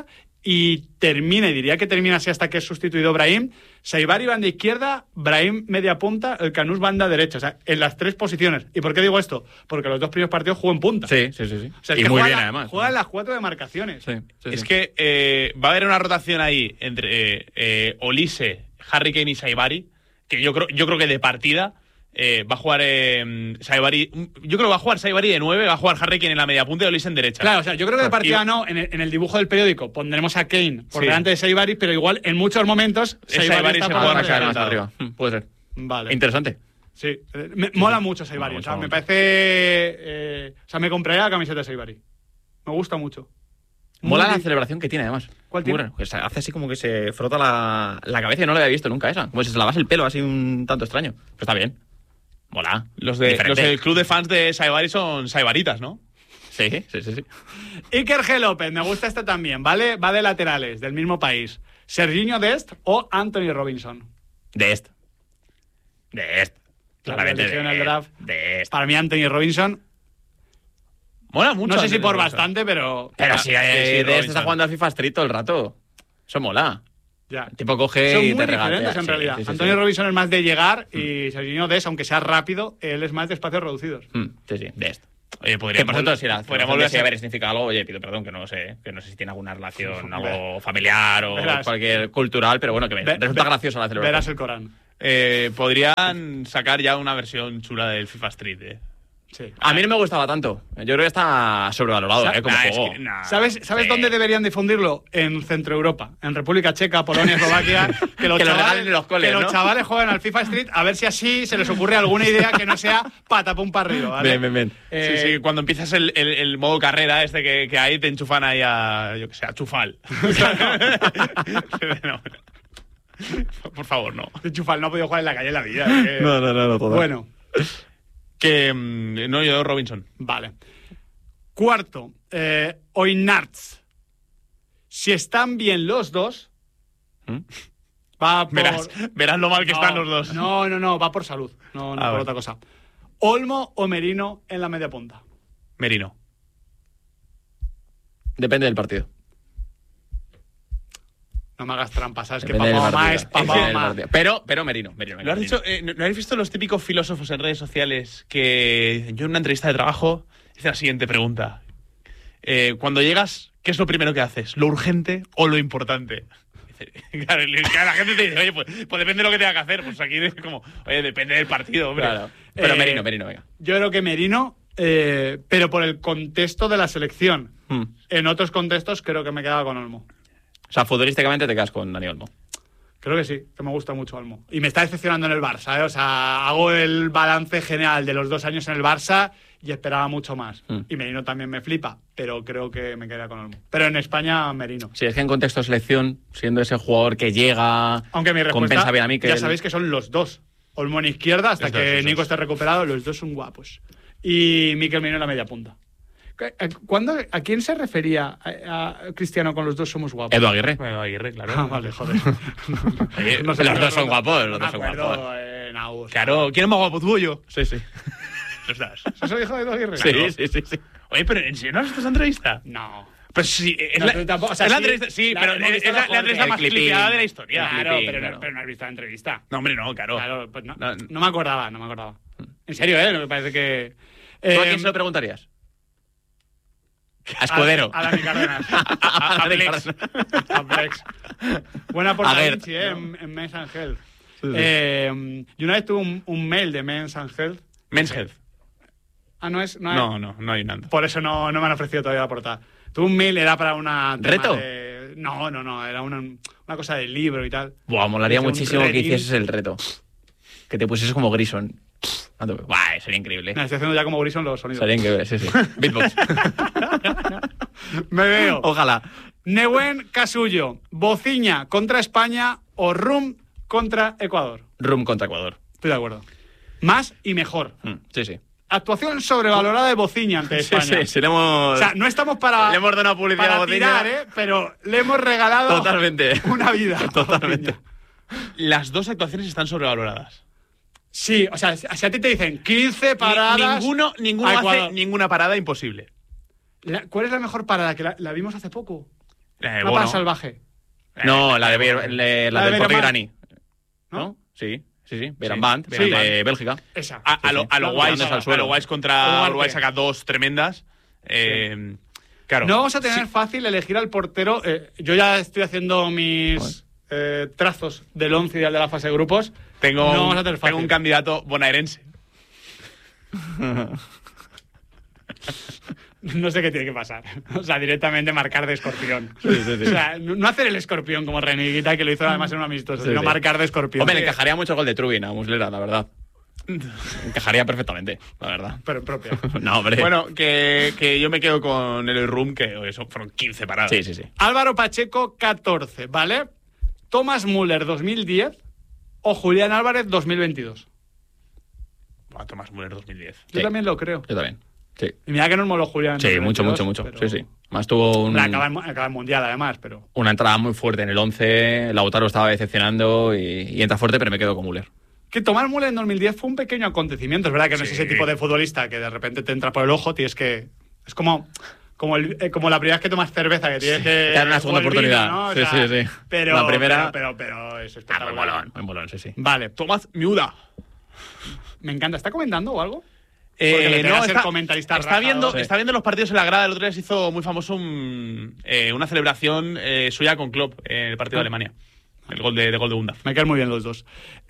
[SPEAKER 10] y diría que termina así hasta que es sustituido Brahim. Saibari banda izquierda, Brahim media punta, el Canús banda derecha. O sea, en las 3 posiciones. ¿Y por qué digo esto? Porque los 2 primeros partidos jugó en punta.
[SPEAKER 6] Sí.
[SPEAKER 10] O sea,
[SPEAKER 6] y muy bien, además.
[SPEAKER 10] Juega en las 4 demarcaciones.
[SPEAKER 5] Es que va a haber una rotación ahí entre Olise, Harry Kane y Saibari, que yo creo que de partida va a jugar Saibari. Yo creo que va a jugar Saibari de 9, va a jugar Harry Kane en la media punta y Olise en derecha.
[SPEAKER 10] Claro, o sea, yo creo que de partida no. En el dibujo del periódico pondremos a Kane por delante de Saibari, pero igual en muchos momentos Saibari está por
[SPEAKER 6] más arriba. Puede ser.
[SPEAKER 10] Vale.
[SPEAKER 6] Interesante.
[SPEAKER 10] Sí, mola mucho Saibari. O sea, me parece. O sea, me compraría la camiseta de Saibari. Me gusta mucho.
[SPEAKER 6] Mola la celebración que tiene, además.
[SPEAKER 10] ¿Cuál tiene?
[SPEAKER 6] Pues hace así como que se frota la cabeza y no lo había visto nunca esa. Como si se lavase el pelo así un tanto extraño. Pero está bien. Mola.
[SPEAKER 5] Los del club de fans de Saibari son Saibaritas, ¿no?
[SPEAKER 6] Sí.
[SPEAKER 10] Iker G. López, me gusta este también, ¿vale? Va de laterales, del mismo país. ¿Serginho Dest o Anthony Robinson?
[SPEAKER 6] Dest.
[SPEAKER 10] Claramente en el draft. Para mí Anthony Robinson
[SPEAKER 5] mola mucho.
[SPEAKER 10] No sé si por bastante, pero...
[SPEAKER 6] Pero si Dest está jugando al FIFA Street todo el rato. Eso mola.
[SPEAKER 10] Ya.
[SPEAKER 6] El tipo coge
[SPEAKER 10] son
[SPEAKER 6] y
[SPEAKER 10] muy
[SPEAKER 6] te regala.
[SPEAKER 10] diferentes en realidad. Antonio Robinson es más de llegar y Serginho Dest, aunque sea rápido, él es más de espacios reducidos.
[SPEAKER 6] Sí, Dest.
[SPEAKER 5] Oye,
[SPEAKER 6] podríamos
[SPEAKER 5] volver
[SPEAKER 6] a ver si significa algo. Oye, pido perdón, que no sé si tiene alguna relación, algo familiar o cualquier cultural, pero bueno, que resulta graciosa la celebración.
[SPEAKER 10] Verás el Corán.
[SPEAKER 5] Podrían sacar ya una versión chula del FIFA Street,
[SPEAKER 10] Sí.
[SPEAKER 6] A mí no me gustaba tanto. Yo creo que está sobrevalorado, como juego.
[SPEAKER 10] ¿Sabes dónde deberían difundirlo? En Centro Europa, en República Checa, Polonia, Eslovaquia. Que los
[SPEAKER 6] regalen en los coles,
[SPEAKER 10] los chavales jueguen al FIFA Street, a ver si así se les ocurre alguna idea que no sea patapum para arriba, ¿vale?
[SPEAKER 6] Bien.
[SPEAKER 5] Sí, cuando empiezas el modo carrera que hay, te enchufan ahí a Chufal. No. Por favor, no.
[SPEAKER 10] Chufal no ha podido jugar en la calle en la vida.
[SPEAKER 6] No, todo.
[SPEAKER 10] Bueno.
[SPEAKER 5] Yo Robinson.
[SPEAKER 10] Vale. Cuarto, Oynarts. Si están bien los dos, va por...
[SPEAKER 5] Verás lo mal que están los dos.
[SPEAKER 10] No, va por salud, no por otra cosa. ¿Olmo o Merino en la media punta?
[SPEAKER 5] Merino.
[SPEAKER 6] Depende del partido.
[SPEAKER 10] No me hagas trampas, ¿sabes?
[SPEAKER 6] Depende
[SPEAKER 10] que papá es papá.
[SPEAKER 6] Pero Merino.
[SPEAKER 5] ¿Lo has dicho? ¿No habéis visto los típicos filósofos en redes sociales que yo en una entrevista de trabajo hice la siguiente pregunta? Cuando llegas, ¿qué es lo primero que haces? ¿Lo urgente o lo importante? Claro, la gente te dice, oye, pues depende de lo que tenga que hacer. Pues aquí es como, oye, depende del partido, hombre.
[SPEAKER 6] Claro. Pero Merino, venga.
[SPEAKER 10] Yo creo que Merino, pero por el contexto de la selección. En otros contextos creo que me quedaba con Olmo.
[SPEAKER 6] O sea, futbolísticamente te quedas con Dani Olmo.
[SPEAKER 10] Creo que sí, que me gusta mucho Olmo. Y me está decepcionando en el Barça, ¿eh? O sea, hago el balance general de los 2 años en el Barça y esperaba mucho más. Y Merino también me flipa, pero creo que me quedaría con Olmo. Pero en España, Merino.
[SPEAKER 6] Sí, es que en contexto de selección, siendo ese jugador que llega,
[SPEAKER 10] aunque mi respuesta,
[SPEAKER 6] compensa bien a mí.
[SPEAKER 10] Ya sabéis que son los dos. Olmo en izquierda, hasta que Nico esté recuperado, los dos son guapos. Y Mikel Merino en la media punta. ¿A quién se refería a Cristiano con los dos somos guapos?
[SPEAKER 6] Edu Aguirre.
[SPEAKER 5] Edu Aguirre, claro.
[SPEAKER 10] Ah, vale, joder.
[SPEAKER 6] Los dos son guapos, los dos son guapos.
[SPEAKER 5] Claro, ¿quién es más guapo, tú o yo?
[SPEAKER 6] Sí.
[SPEAKER 10] ¿Eso lo dijo Edu Aguirre?
[SPEAKER 6] Sí.
[SPEAKER 5] Oye, pero ¿en serio no has visto esa entrevista?
[SPEAKER 10] No.
[SPEAKER 5] Pues sí, es
[SPEAKER 10] no,
[SPEAKER 5] la
[SPEAKER 10] entrevista,
[SPEAKER 5] sí, pero es la entrevista más clipeada de la historia.
[SPEAKER 10] Claro, pero no has visto la entrevista.
[SPEAKER 5] No, hombre, no, claro.
[SPEAKER 10] Claro, pues no me acordaba. En serio, me parece que...
[SPEAKER 6] ¿Tú a quién se lo preguntarías? A Escudero.
[SPEAKER 10] A Dani Cárdenas. A Plex. Buena por Davinci, en Men's and Health. Sí. Yo una vez tuve un mail de Men's and Health.
[SPEAKER 5] Men's Health.
[SPEAKER 10] No es.
[SPEAKER 5] No hay nada.
[SPEAKER 10] Por eso no me han ofrecido todavía la portada. Tuve un mail, era para una...
[SPEAKER 6] ¿Reto?
[SPEAKER 10] No, era una cosa de libro y tal.
[SPEAKER 6] Buah, molaría muchísimo que hicieses el reto. Que te pusieses como Grison. Buah, sería increíble.
[SPEAKER 10] No, estoy haciendo ya como Grison los sonidos.
[SPEAKER 6] Sería increíble, sí. Beatbox.
[SPEAKER 10] Me veo.
[SPEAKER 6] Ojalá.
[SPEAKER 10] Nehuen Casullo, Bociña contra España o Rum contra Ecuador.
[SPEAKER 6] Rum contra Ecuador.
[SPEAKER 10] Estoy de acuerdo. Más y mejor.
[SPEAKER 6] Sí.
[SPEAKER 10] Actuación sobrevalorada de Bociña ante España.
[SPEAKER 6] Sí, le hemos...
[SPEAKER 10] O sea, no estamos para...
[SPEAKER 6] Le hemos dado una publicidad
[SPEAKER 10] para
[SPEAKER 6] a Bociña.
[SPEAKER 10] Tirar, pero le hemos regalado...
[SPEAKER 6] Totalmente.
[SPEAKER 10] Una vida.
[SPEAKER 6] Totalmente.
[SPEAKER 5] Las dos actuaciones están sobrevaloradas.
[SPEAKER 10] Sí, o sea, si a ti te dicen 15 paradas...
[SPEAKER 5] Ninguno hace ninguna parada imposible.
[SPEAKER 10] ¿Cuál es la mejor parada? Que la vimos hace poco. Una paz salvaje.
[SPEAKER 6] No, la del Corte Iraní.
[SPEAKER 10] ¿No?
[SPEAKER 6] Sí. Beran Band, de Bélgica.
[SPEAKER 10] Esa.
[SPEAKER 5] A lo Wise contra Uruguay saca 2 tremendas. Claro.
[SPEAKER 10] No vamos a tener fácil elegir al portero. Yo ya estoy haciendo mis trazos del 11 ideal de la fase de grupos.
[SPEAKER 5] Tengo un candidato bonaerense.
[SPEAKER 10] No sé qué tiene que pasar. O sea, directamente marcar de escorpión. Sí. O sea, no hacer el escorpión como Reniguita, que lo hizo además en un amistoso, sino marcar de escorpión.
[SPEAKER 6] Hombre, le encajaría mucho el gol de Trubin a Muslera, la verdad. Encajaría perfectamente, la verdad.
[SPEAKER 10] Pero en propia.
[SPEAKER 6] No, hombre.
[SPEAKER 5] Bueno, que yo me quedo con el Room, que eso fueron 15 paradas.
[SPEAKER 6] Sí.
[SPEAKER 10] Álvaro Pacheco, 14, ¿vale? Thomas Müller, 2010 o Julián Álvarez, 2022.
[SPEAKER 5] Thomas Müller, 2010.
[SPEAKER 10] Yo también lo creo.
[SPEAKER 6] Yo también. Sí.
[SPEAKER 10] Y mira que nos moló Julián.
[SPEAKER 6] Sí, mucho. Pero... Sí. Más tuvo
[SPEAKER 10] acaba el Mundial, además, pero...
[SPEAKER 6] Una entrada muy fuerte en el 11. Lautaro estaba decepcionando y entra fuerte, pero me quedo con Müller.
[SPEAKER 10] Que Thomas Müller en 2010 fue un pequeño acontecimiento. Es verdad que no es ese tipo de futbolista que de repente te entra por el ojo. Tienes que... Es como la primera vez que tomas cerveza, que tienes que...
[SPEAKER 6] Dar una segunda oportunidad.
[SPEAKER 10] ¿no?
[SPEAKER 6] Sí.
[SPEAKER 10] Pero,
[SPEAKER 6] la primera...
[SPEAKER 10] Pero es espectacular.
[SPEAKER 6] Muy molón, sí.
[SPEAKER 10] Vale.
[SPEAKER 5] Tomás Miuda.
[SPEAKER 10] Me encanta. ¿Está comentando o algo?
[SPEAKER 5] No,
[SPEAKER 10] está comentarista
[SPEAKER 5] está viendo los partidos en la grada. El otro día se hizo muy famoso una celebración suya con Klopp en el partido de Alemania. El gol de Unda.
[SPEAKER 10] Me quedan muy bien los dos.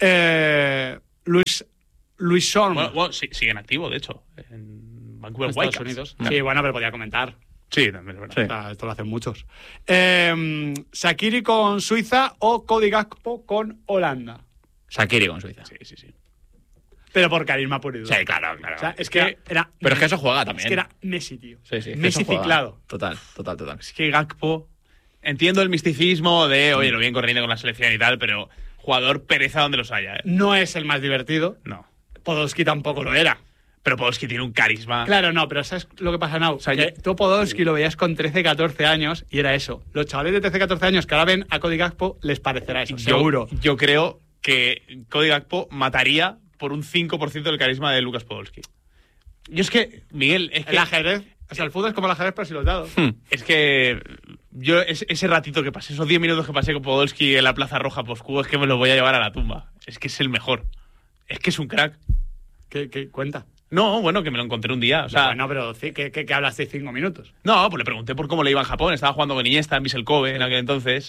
[SPEAKER 10] Luis Son.
[SPEAKER 5] Bueno, sí, sigue en activo, de hecho. En Vancouver
[SPEAKER 10] Whitecaps. Unidos. Sí, bueno, pero podía comentar.
[SPEAKER 5] Sí, también es verdad.
[SPEAKER 10] Sí. Esto lo hacen muchos. Shaqiri con Suiza o Cody Gakpo con Holanda.
[SPEAKER 6] Shaqiri con Suiza.
[SPEAKER 5] Sí.
[SPEAKER 10] Pero por carisma puro y duro.
[SPEAKER 6] Sí, claro.
[SPEAKER 10] O sea, es que era
[SPEAKER 6] pero es que eso juega también.
[SPEAKER 10] Es que era Messi, tío.
[SPEAKER 6] Sí.
[SPEAKER 10] Messi ciclado.
[SPEAKER 6] Total.
[SPEAKER 5] Es que Gakpo... Entiendo el misticismo de, oye, lo bien corriendo con la selección y tal, pero jugador pereza donde los haya.
[SPEAKER 10] No es el más divertido.
[SPEAKER 5] No.
[SPEAKER 10] Podolski tampoco lo era.
[SPEAKER 5] Pero Podolski tiene un carisma.
[SPEAKER 10] Claro, no, pero ¿sabes lo que pasa, Nau? O sea, tú Podolski lo veías con 13, 14 años y era eso. Los chavales de 13, 14 años que ahora ven a Cody Gakpo les parecerá eso, seguro.
[SPEAKER 5] Yo creo que Cody Gakpo mataría por un 5% del carisma de Lucas Podolski. Yo es que, Miguel, es que...
[SPEAKER 10] El ajedrez, o sea, el fútbol es como el ajedrez, pero sin los dados.
[SPEAKER 5] Es que yo, ese ratito que pasé, esos 10 minutos que pasé con Podolski en la Plaza Roja Moscú, es que me lo voy a llevar a la tumba. Es que es el mejor. Es que es un crack.
[SPEAKER 10] ¿Qué cuenta?
[SPEAKER 5] No, bueno, que me lo encontré un día. O sea,
[SPEAKER 10] bueno, pero ¿qué hablaste 5 minutos?
[SPEAKER 5] No, pues le pregunté por cómo le iba en Japón. Estaba jugando con Iniesta en Vissel Kobe en aquel entonces.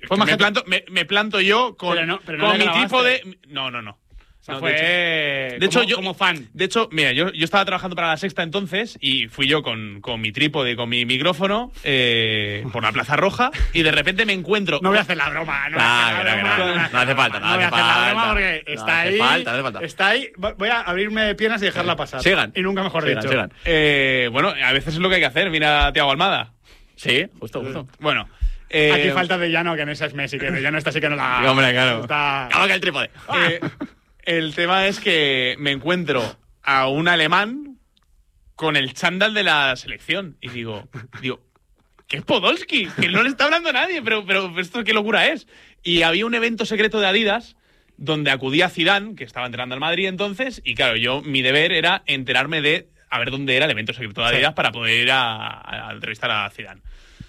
[SPEAKER 5] Me planto yo con mi tipo de... No.
[SPEAKER 10] O sea, de
[SPEAKER 5] hecho,
[SPEAKER 10] como fan.
[SPEAKER 5] De hecho, mira, yo estaba trabajando para La Sexta entonces y fui yo con mi trípode, con mi micrófono por la Plaza Roja y de repente me encuentro...
[SPEAKER 10] No voy a hacer la broma.
[SPEAKER 6] No hace falta.
[SPEAKER 10] No voy a hacer la broma porque está ahí. Está ahí. Voy a abrirme piernas y dejarla pasar.
[SPEAKER 6] Sigan.
[SPEAKER 10] Y nunca mejor dicho.
[SPEAKER 6] Sigan.
[SPEAKER 5] Bueno, a veces es lo que hay que hacer. Mira a Thiago Almada.
[SPEAKER 6] Sí, justo.
[SPEAKER 5] Bueno...
[SPEAKER 10] Aquí falta de Llano, que en esa es Messi, que de Llano está así que no la...
[SPEAKER 6] Hombre, claro.
[SPEAKER 10] Está...
[SPEAKER 6] ¡Cómo que el trípode!
[SPEAKER 5] El tema es que me encuentro a un alemán con el chándal de la selección y digo, ¿qué es Podolski? Que no le está hablando a nadie, pero esto qué locura es. Y había un evento secreto de Adidas donde acudía Zidane, que estaba entrenando al Madrid entonces, y claro, mi deber era enterarme de a ver dónde era el evento secreto de Adidas para poder ir a entrevistar a Zidane.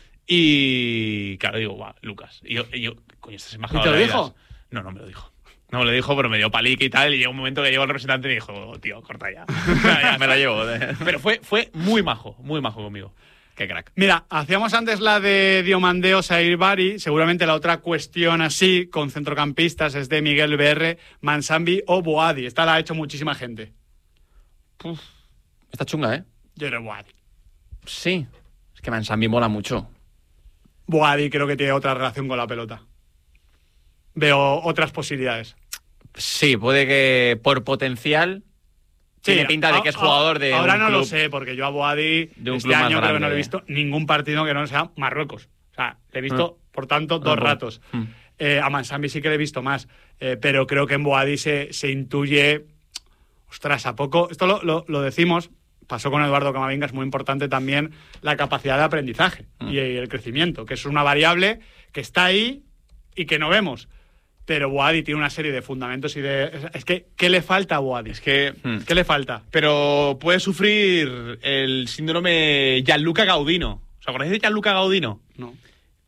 [SPEAKER 5] Y claro, digo, guau, Lucas. Y yo, coño, estás embajador de Adidas.
[SPEAKER 10] ¿Y te lo dijo?
[SPEAKER 5] No me lo dijo. No me lo dijo, pero me dio palique y tal. Y llegó un momento que llegó el representante y me dijo, tío, corta ya.
[SPEAKER 6] Me la llevo.
[SPEAKER 5] Pero fue muy majo conmigo. Qué crack.
[SPEAKER 10] Mira, hacíamos antes la de Diomandeo Sair Bari. Seguramente la otra cuestión así, con centrocampistas, es de Miguel BR, Mansambi o Boadi. Esta la ha hecho muchísima gente.
[SPEAKER 6] Está chunga, ¿eh?
[SPEAKER 10] Yo creo Boadi.
[SPEAKER 6] Sí. Es que Mansambi mola mucho.
[SPEAKER 10] Boadi creo que tiene otra relación con la pelota. Veo otras posibilidades.
[SPEAKER 6] Sí, puede que por potencial tiene pinta de que es jugador de
[SPEAKER 10] ahora
[SPEAKER 6] un
[SPEAKER 10] no
[SPEAKER 6] club,
[SPEAKER 10] lo sé, porque yo a Boadi
[SPEAKER 6] de un
[SPEAKER 10] este
[SPEAKER 6] club más
[SPEAKER 10] año creo que
[SPEAKER 6] grande.
[SPEAKER 10] no le he visto ningún partido que no sea Marruecos. O sea, le he visto, por tanto, 2 ratos. A Mansambi sí que le he visto más, pero creo que en Boadi se intuye... Ostras, ¿a poco? Esto lo decimos, pasó con Eduardo Camavinga, es muy importante también la capacidad de aprendizaje y el crecimiento, que es una variable que está ahí y que no vemos. Pero Boadi tiene una serie de fundamentos y de... Es que, ¿qué le falta a Boadi?
[SPEAKER 5] Es que...
[SPEAKER 10] ¿Qué le falta?
[SPEAKER 5] Pero puede sufrir el síndrome Gianluca Gaudino. ¿Os acordáis de Gianluca Gaudino?
[SPEAKER 10] No.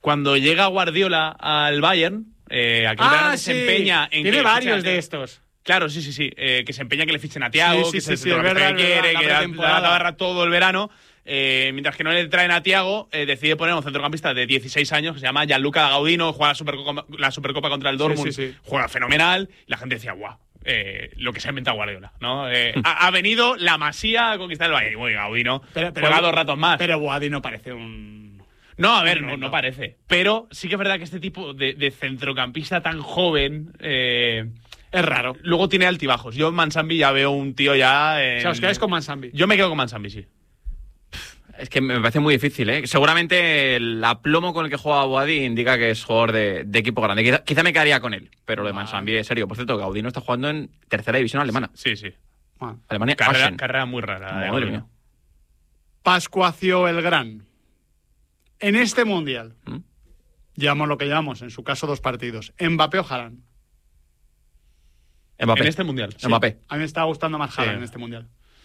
[SPEAKER 5] Cuando llega Guardiola al Bayern, se empeña en
[SPEAKER 10] tiene
[SPEAKER 5] que
[SPEAKER 10] varios de estos.
[SPEAKER 5] Claro, sí. Que se empeña que le fichen a Thiago, que se
[SPEAKER 10] es verdad,
[SPEAKER 5] que quiere, que la
[SPEAKER 10] pretemporada.
[SPEAKER 5] agarra todo el verano. Mientras que no le traen a Thiago, decide poner a un centrocampista de 16 años que se llama Gianluca Gaudino, juega la Supercopa contra el Dortmund, juega fenomenal. Y la gente decía, guau, lo que se ha inventado Guardiola, ¿no? Ha venido la Masía a conquistar el Bayern. Muy Gaudino, juega 2 ratos más.
[SPEAKER 10] Pero Boadino parece un...
[SPEAKER 5] No, a ver, no parece. Pero sí que es verdad que este tipo de centrocampista tan joven...
[SPEAKER 10] es raro.
[SPEAKER 5] Luego tiene altibajos. Yo en Mansambi ya veo un tío ya...
[SPEAKER 10] O sea, os quedáis con Mansambi.
[SPEAKER 5] Yo me quedo con Mansambi, sí.
[SPEAKER 6] Es que me parece muy difícil, ¿eh? Seguramente el aplomo con el que juega Boadi indica que es jugador de equipo grande. Quizá me quedaría con él, pero lo de Mansambi es serio. Por cierto, Gaudino está jugando en tercera división alemana.
[SPEAKER 5] Sí.
[SPEAKER 6] Alemania.
[SPEAKER 5] Carrera muy rara.
[SPEAKER 6] Madre mía.
[SPEAKER 10] Pascuacio el Gran. En este Mundial, llevamos lo que llevamos, en su caso 2 partidos. ¿Mbappé o Haaland?
[SPEAKER 6] Mbappé.
[SPEAKER 5] En este Mundial.
[SPEAKER 6] Sí. Mbappé.
[SPEAKER 10] A mí me está gustando más Haaland en este Mundial.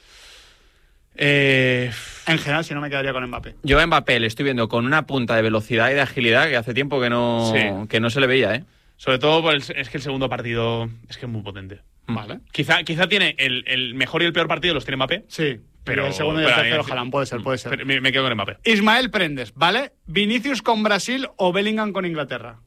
[SPEAKER 10] En general, si no, me quedaría con Mbappé.
[SPEAKER 6] Yo a Mbappé le estoy viendo con una punta de velocidad y de agilidad que hace tiempo que no se le veía, ¿eh?
[SPEAKER 5] Sobre todo es que el segundo partido es que es muy potente.
[SPEAKER 10] Vale.
[SPEAKER 5] Quizá tiene el mejor y el peor partido los tiene Mbappé.
[SPEAKER 10] Sí, pero el segundo y el tercero Haaland puede ser.
[SPEAKER 5] Pero me quedo con Mbappé.
[SPEAKER 10] Ismael Prendes, ¿vale? ¿Vinicius con Brasil o Bellingham con Inglaterra?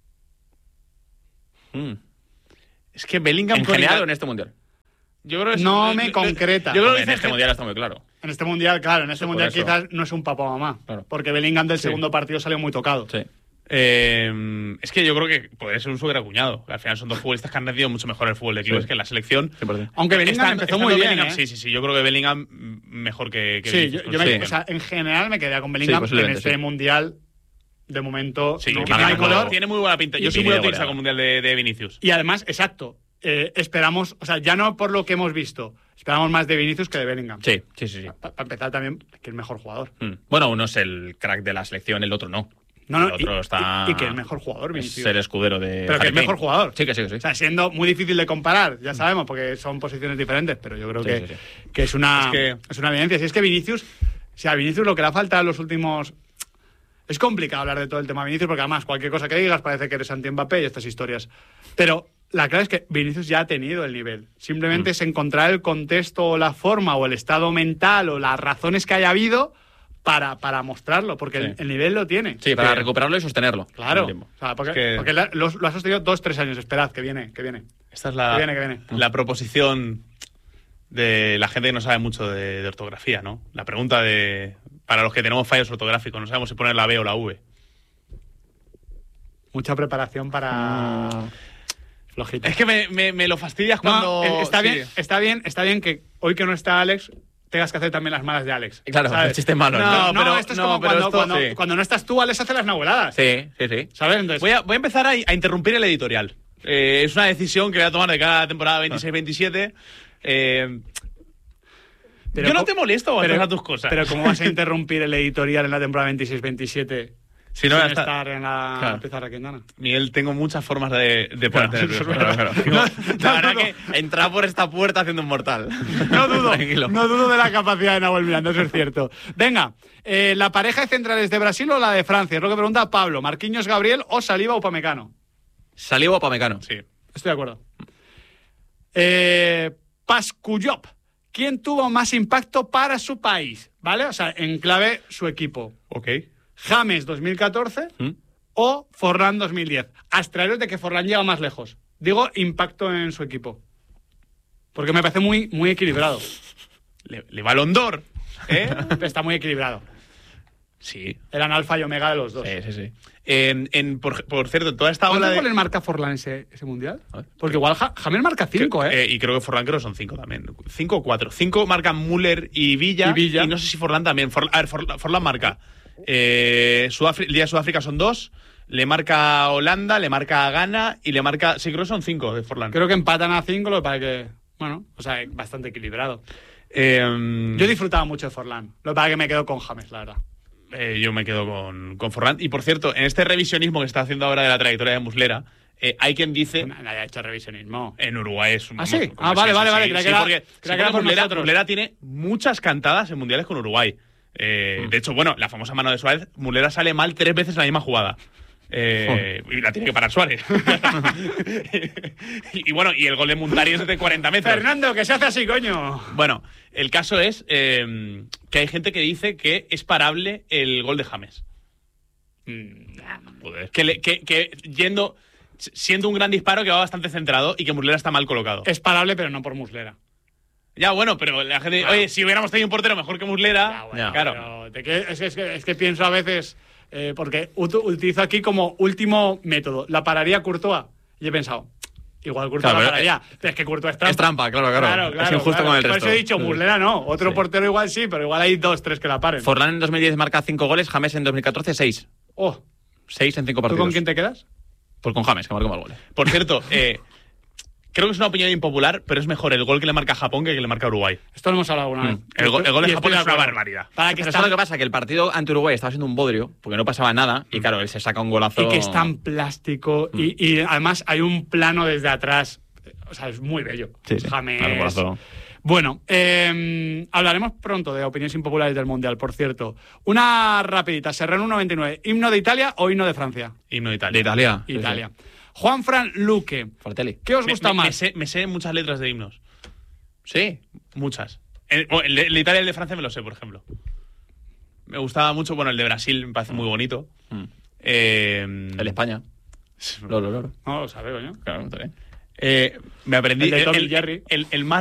[SPEAKER 5] Es que Bellingham
[SPEAKER 6] en general o en este Mundial.
[SPEAKER 5] Yo creo que
[SPEAKER 10] no me concreta.
[SPEAKER 6] Yo creo que en este Mundial está muy claro.
[SPEAKER 10] En este Mundial, claro. En este Mundial quizás no es un papá mamá. Claro. Porque Bellingham del segundo partido salió muy tocado.
[SPEAKER 6] Sí.
[SPEAKER 5] Es que yo creo que puede ser un superacuñado. Al final son 2 futbolistas que han rendido mucho mejor el fútbol de clubes que en la selección.
[SPEAKER 10] Aunque Bellingham empezó muy bien.
[SPEAKER 5] Sí. Yo creo que Bellingham mejor que
[SPEAKER 10] o sea, en general me quedaría con Bellingham en este Mundial. De momento,
[SPEAKER 5] tiene muy buena pinta. Yo soy muy optimista con el Mundial de Vinicius.
[SPEAKER 10] Y además, exacto. Esperamos, o sea, ya no por lo que hemos visto, esperamos más de Vinicius que de Bellingham.
[SPEAKER 6] Sí.
[SPEAKER 10] Para empezar también, que es el mejor jugador.
[SPEAKER 6] Bueno, uno es el crack de la selección, el otro no.
[SPEAKER 10] El
[SPEAKER 6] otro está...
[SPEAKER 10] Y que el mejor jugador, Vinicius.
[SPEAKER 6] Es el escudero de...
[SPEAKER 10] Pero que el mejor jugador.
[SPEAKER 6] Sí.
[SPEAKER 10] O sea, siendo muy difícil de comparar, ya sabemos, porque son posiciones diferentes, pero yo creo que es una evidencia. Si es que Vinicius, a Vinicius lo que le ha faltado en los últimos... Es complicado hablar de todo el tema de Vinicius, porque además cualquier cosa que digas parece que eres anti-Mbappé y estas historias. Pero la clave es que Vinicius ya ha tenido el nivel. Simplemente es encontrar el contexto o la forma o el estado mental o las razones que haya habido para mostrarlo, porque el nivel lo tiene.
[SPEAKER 6] Sí, para recuperarlo y sostenerlo.
[SPEAKER 10] Claro. O sea, porque lo ha sostenido 2-3 años. Esperad, que viene.
[SPEAKER 5] Esta es la proposición de la gente que no sabe mucho de ortografía, ¿no? La pregunta para los que tenemos fallos ortográficos, no sabemos si poner la B o la V.
[SPEAKER 10] Mucha preparación para... Flojito.
[SPEAKER 5] Es que me lo fastidias cuando...
[SPEAKER 10] Está bien que hoy que no está Alex tengas que hacer también las malas de Alex.
[SPEAKER 6] Claro,
[SPEAKER 10] ¿sabes?
[SPEAKER 6] el chiste malo.
[SPEAKER 10] Pero esto es como cuando no estás tú, Alex hace las nahueladas.
[SPEAKER 6] Sí.
[SPEAKER 10] ¿Sabes? Entonces,
[SPEAKER 5] voy a empezar a interrumpir el editorial. Es una decisión que voy a tomar de cada temporada 26-27. Yo no te molesto a tus cosas.
[SPEAKER 10] Pero ¿cómo vas a interrumpir el editorial en la temporada 26-27?
[SPEAKER 5] Si no,
[SPEAKER 10] estar en la pizarra quindana.
[SPEAKER 5] Miguel, tengo muchas formas de ponerte nervioso.
[SPEAKER 6] La verdad que entrar por esta puerta haciendo un mortal.
[SPEAKER 10] No dudo de la capacidad de Nahuel Miranda, eso es cierto. Venga, ¿la pareja de centrales de Brasil o la de Francia? Es lo que pregunta Pablo. ¿Marquinhos, Gabriel o Saliba o Upamecano?
[SPEAKER 6] Saliba o Upamecano.
[SPEAKER 5] Sí.
[SPEAKER 10] Estoy de acuerdo. Paskuyop. ¿Quién tuvo más impacto para su país? ¿Vale? O sea, en clave su equipo.
[SPEAKER 5] Ok.
[SPEAKER 10] James 2014 o Forlán 2010. Abstraeros de que Forlán llega más lejos. Digo, impacto en su equipo. Porque me parece muy, muy equilibrado.
[SPEAKER 5] Le Ballon d'Or,
[SPEAKER 10] Está muy equilibrado.
[SPEAKER 5] Sí.
[SPEAKER 10] Eran alfa y omega de los dos.
[SPEAKER 5] Sí. Por cierto, toda esta ola
[SPEAKER 10] ¿Cuántos goles marca Forlán ese mundial? Porque igual James marca 5,
[SPEAKER 5] y creo que Forlán son 5 también. 5 o 4. 5 marcan Müller y Villa. Y no sé si Forlán también. Forlán marca. El día de Sudáfrica son 2. Le marca a Holanda, le marca a Ghana y le marca... Sí, creo que son 5 de Forlán.
[SPEAKER 10] Creo que empatan a 5, lo que pasa que... Bueno, o sea, bastante equilibrado. Yo he disfrutado mucho de Forlán. Lo que pasa que me quedo con James, la verdad.
[SPEAKER 5] Yo me quedo con Forlán. Y por cierto, en este revisionismo que se está haciendo ahora de la trayectoria de Muslera, hay quien dice...
[SPEAKER 10] Nadie ha hecho revisionismo.
[SPEAKER 5] En Uruguay es un...
[SPEAKER 10] ¿Ah, sí? Vale.
[SPEAKER 5] Creía que era por Muslera tiene muchas cantadas en mundiales con Uruguay. De hecho, bueno, la famosa mano de Suárez, Muslera sale mal 3 veces en la misma jugada. Y la tiene que parar Suárez. y bueno, y el gol de Muntari es de 40 metros.
[SPEAKER 10] Fernando, que se hace así, coño.
[SPEAKER 5] Bueno, el caso es que hay gente que dice que es parable el gol de James. Joder. Siendo un gran disparo que va bastante centrado y que Muslera está mal colocado.
[SPEAKER 10] Es parable, pero no por Muslera.
[SPEAKER 5] Ya, bueno, pero la gente... Oye, si hubiéramos tenido un portero mejor que Muslera... claro.
[SPEAKER 10] Es que pienso a veces... porque utilizo aquí como último método. La pararía Courtois. Y he pensado... Igual Courtois la pararía. Pero es que Courtois es trampa.
[SPEAKER 6] Es trampa, claro. Es injusto con el resto.
[SPEAKER 10] Por eso he dicho, Muslera no. Otro portero igual sí, pero igual hay 2, 3 que la paren.
[SPEAKER 6] Forlán en 2010 marca 5 goles, James en 2014 6. 6 en 5 partidos.
[SPEAKER 10] ¿Tú con quién te quedas?
[SPEAKER 6] Pues con James, que marcó más goles.
[SPEAKER 5] Por cierto, creo que es una opinión impopular, pero es mejor el gol que le marca a Japón que le marca a Uruguay.
[SPEAKER 10] Esto lo hemos hablado alguna vez.
[SPEAKER 5] El gol de Japón es una barbaridad.
[SPEAKER 6] Pero ¿sabes lo que pasa? Que el partido ante Uruguay estaba siendo un bodrio, porque no pasaba nada, y claro, él se saca un golazo...
[SPEAKER 10] Y que es tan plástico, y además hay un plano desde atrás. O sea, es muy bello.
[SPEAKER 6] Sí,
[SPEAKER 10] James...
[SPEAKER 6] Bueno,
[SPEAKER 10] hablaremos pronto de opiniones impopulares del Mundial, por cierto. Una rapidita, Serrano 99. ¿Himno de Italia o himno de Francia?
[SPEAKER 5] Himno de Italia.
[SPEAKER 6] De Italia.
[SPEAKER 10] Italia. Sí. Juanfran Luque.
[SPEAKER 6] Fratelli.
[SPEAKER 10] ¿Qué os gusta más?
[SPEAKER 5] Me sé muchas letras de himnos.
[SPEAKER 6] Sí.
[SPEAKER 5] Muchas. El de Italia y el de Francia me lo sé, por ejemplo. Me gustaba mucho, bueno, el de Brasil me parece muy bonito.
[SPEAKER 6] El de España.
[SPEAKER 10] No lo sabe, coño.
[SPEAKER 6] Claro, está bien.
[SPEAKER 5] Me aprendí
[SPEAKER 10] el de Tom y Jerry.
[SPEAKER 5] El más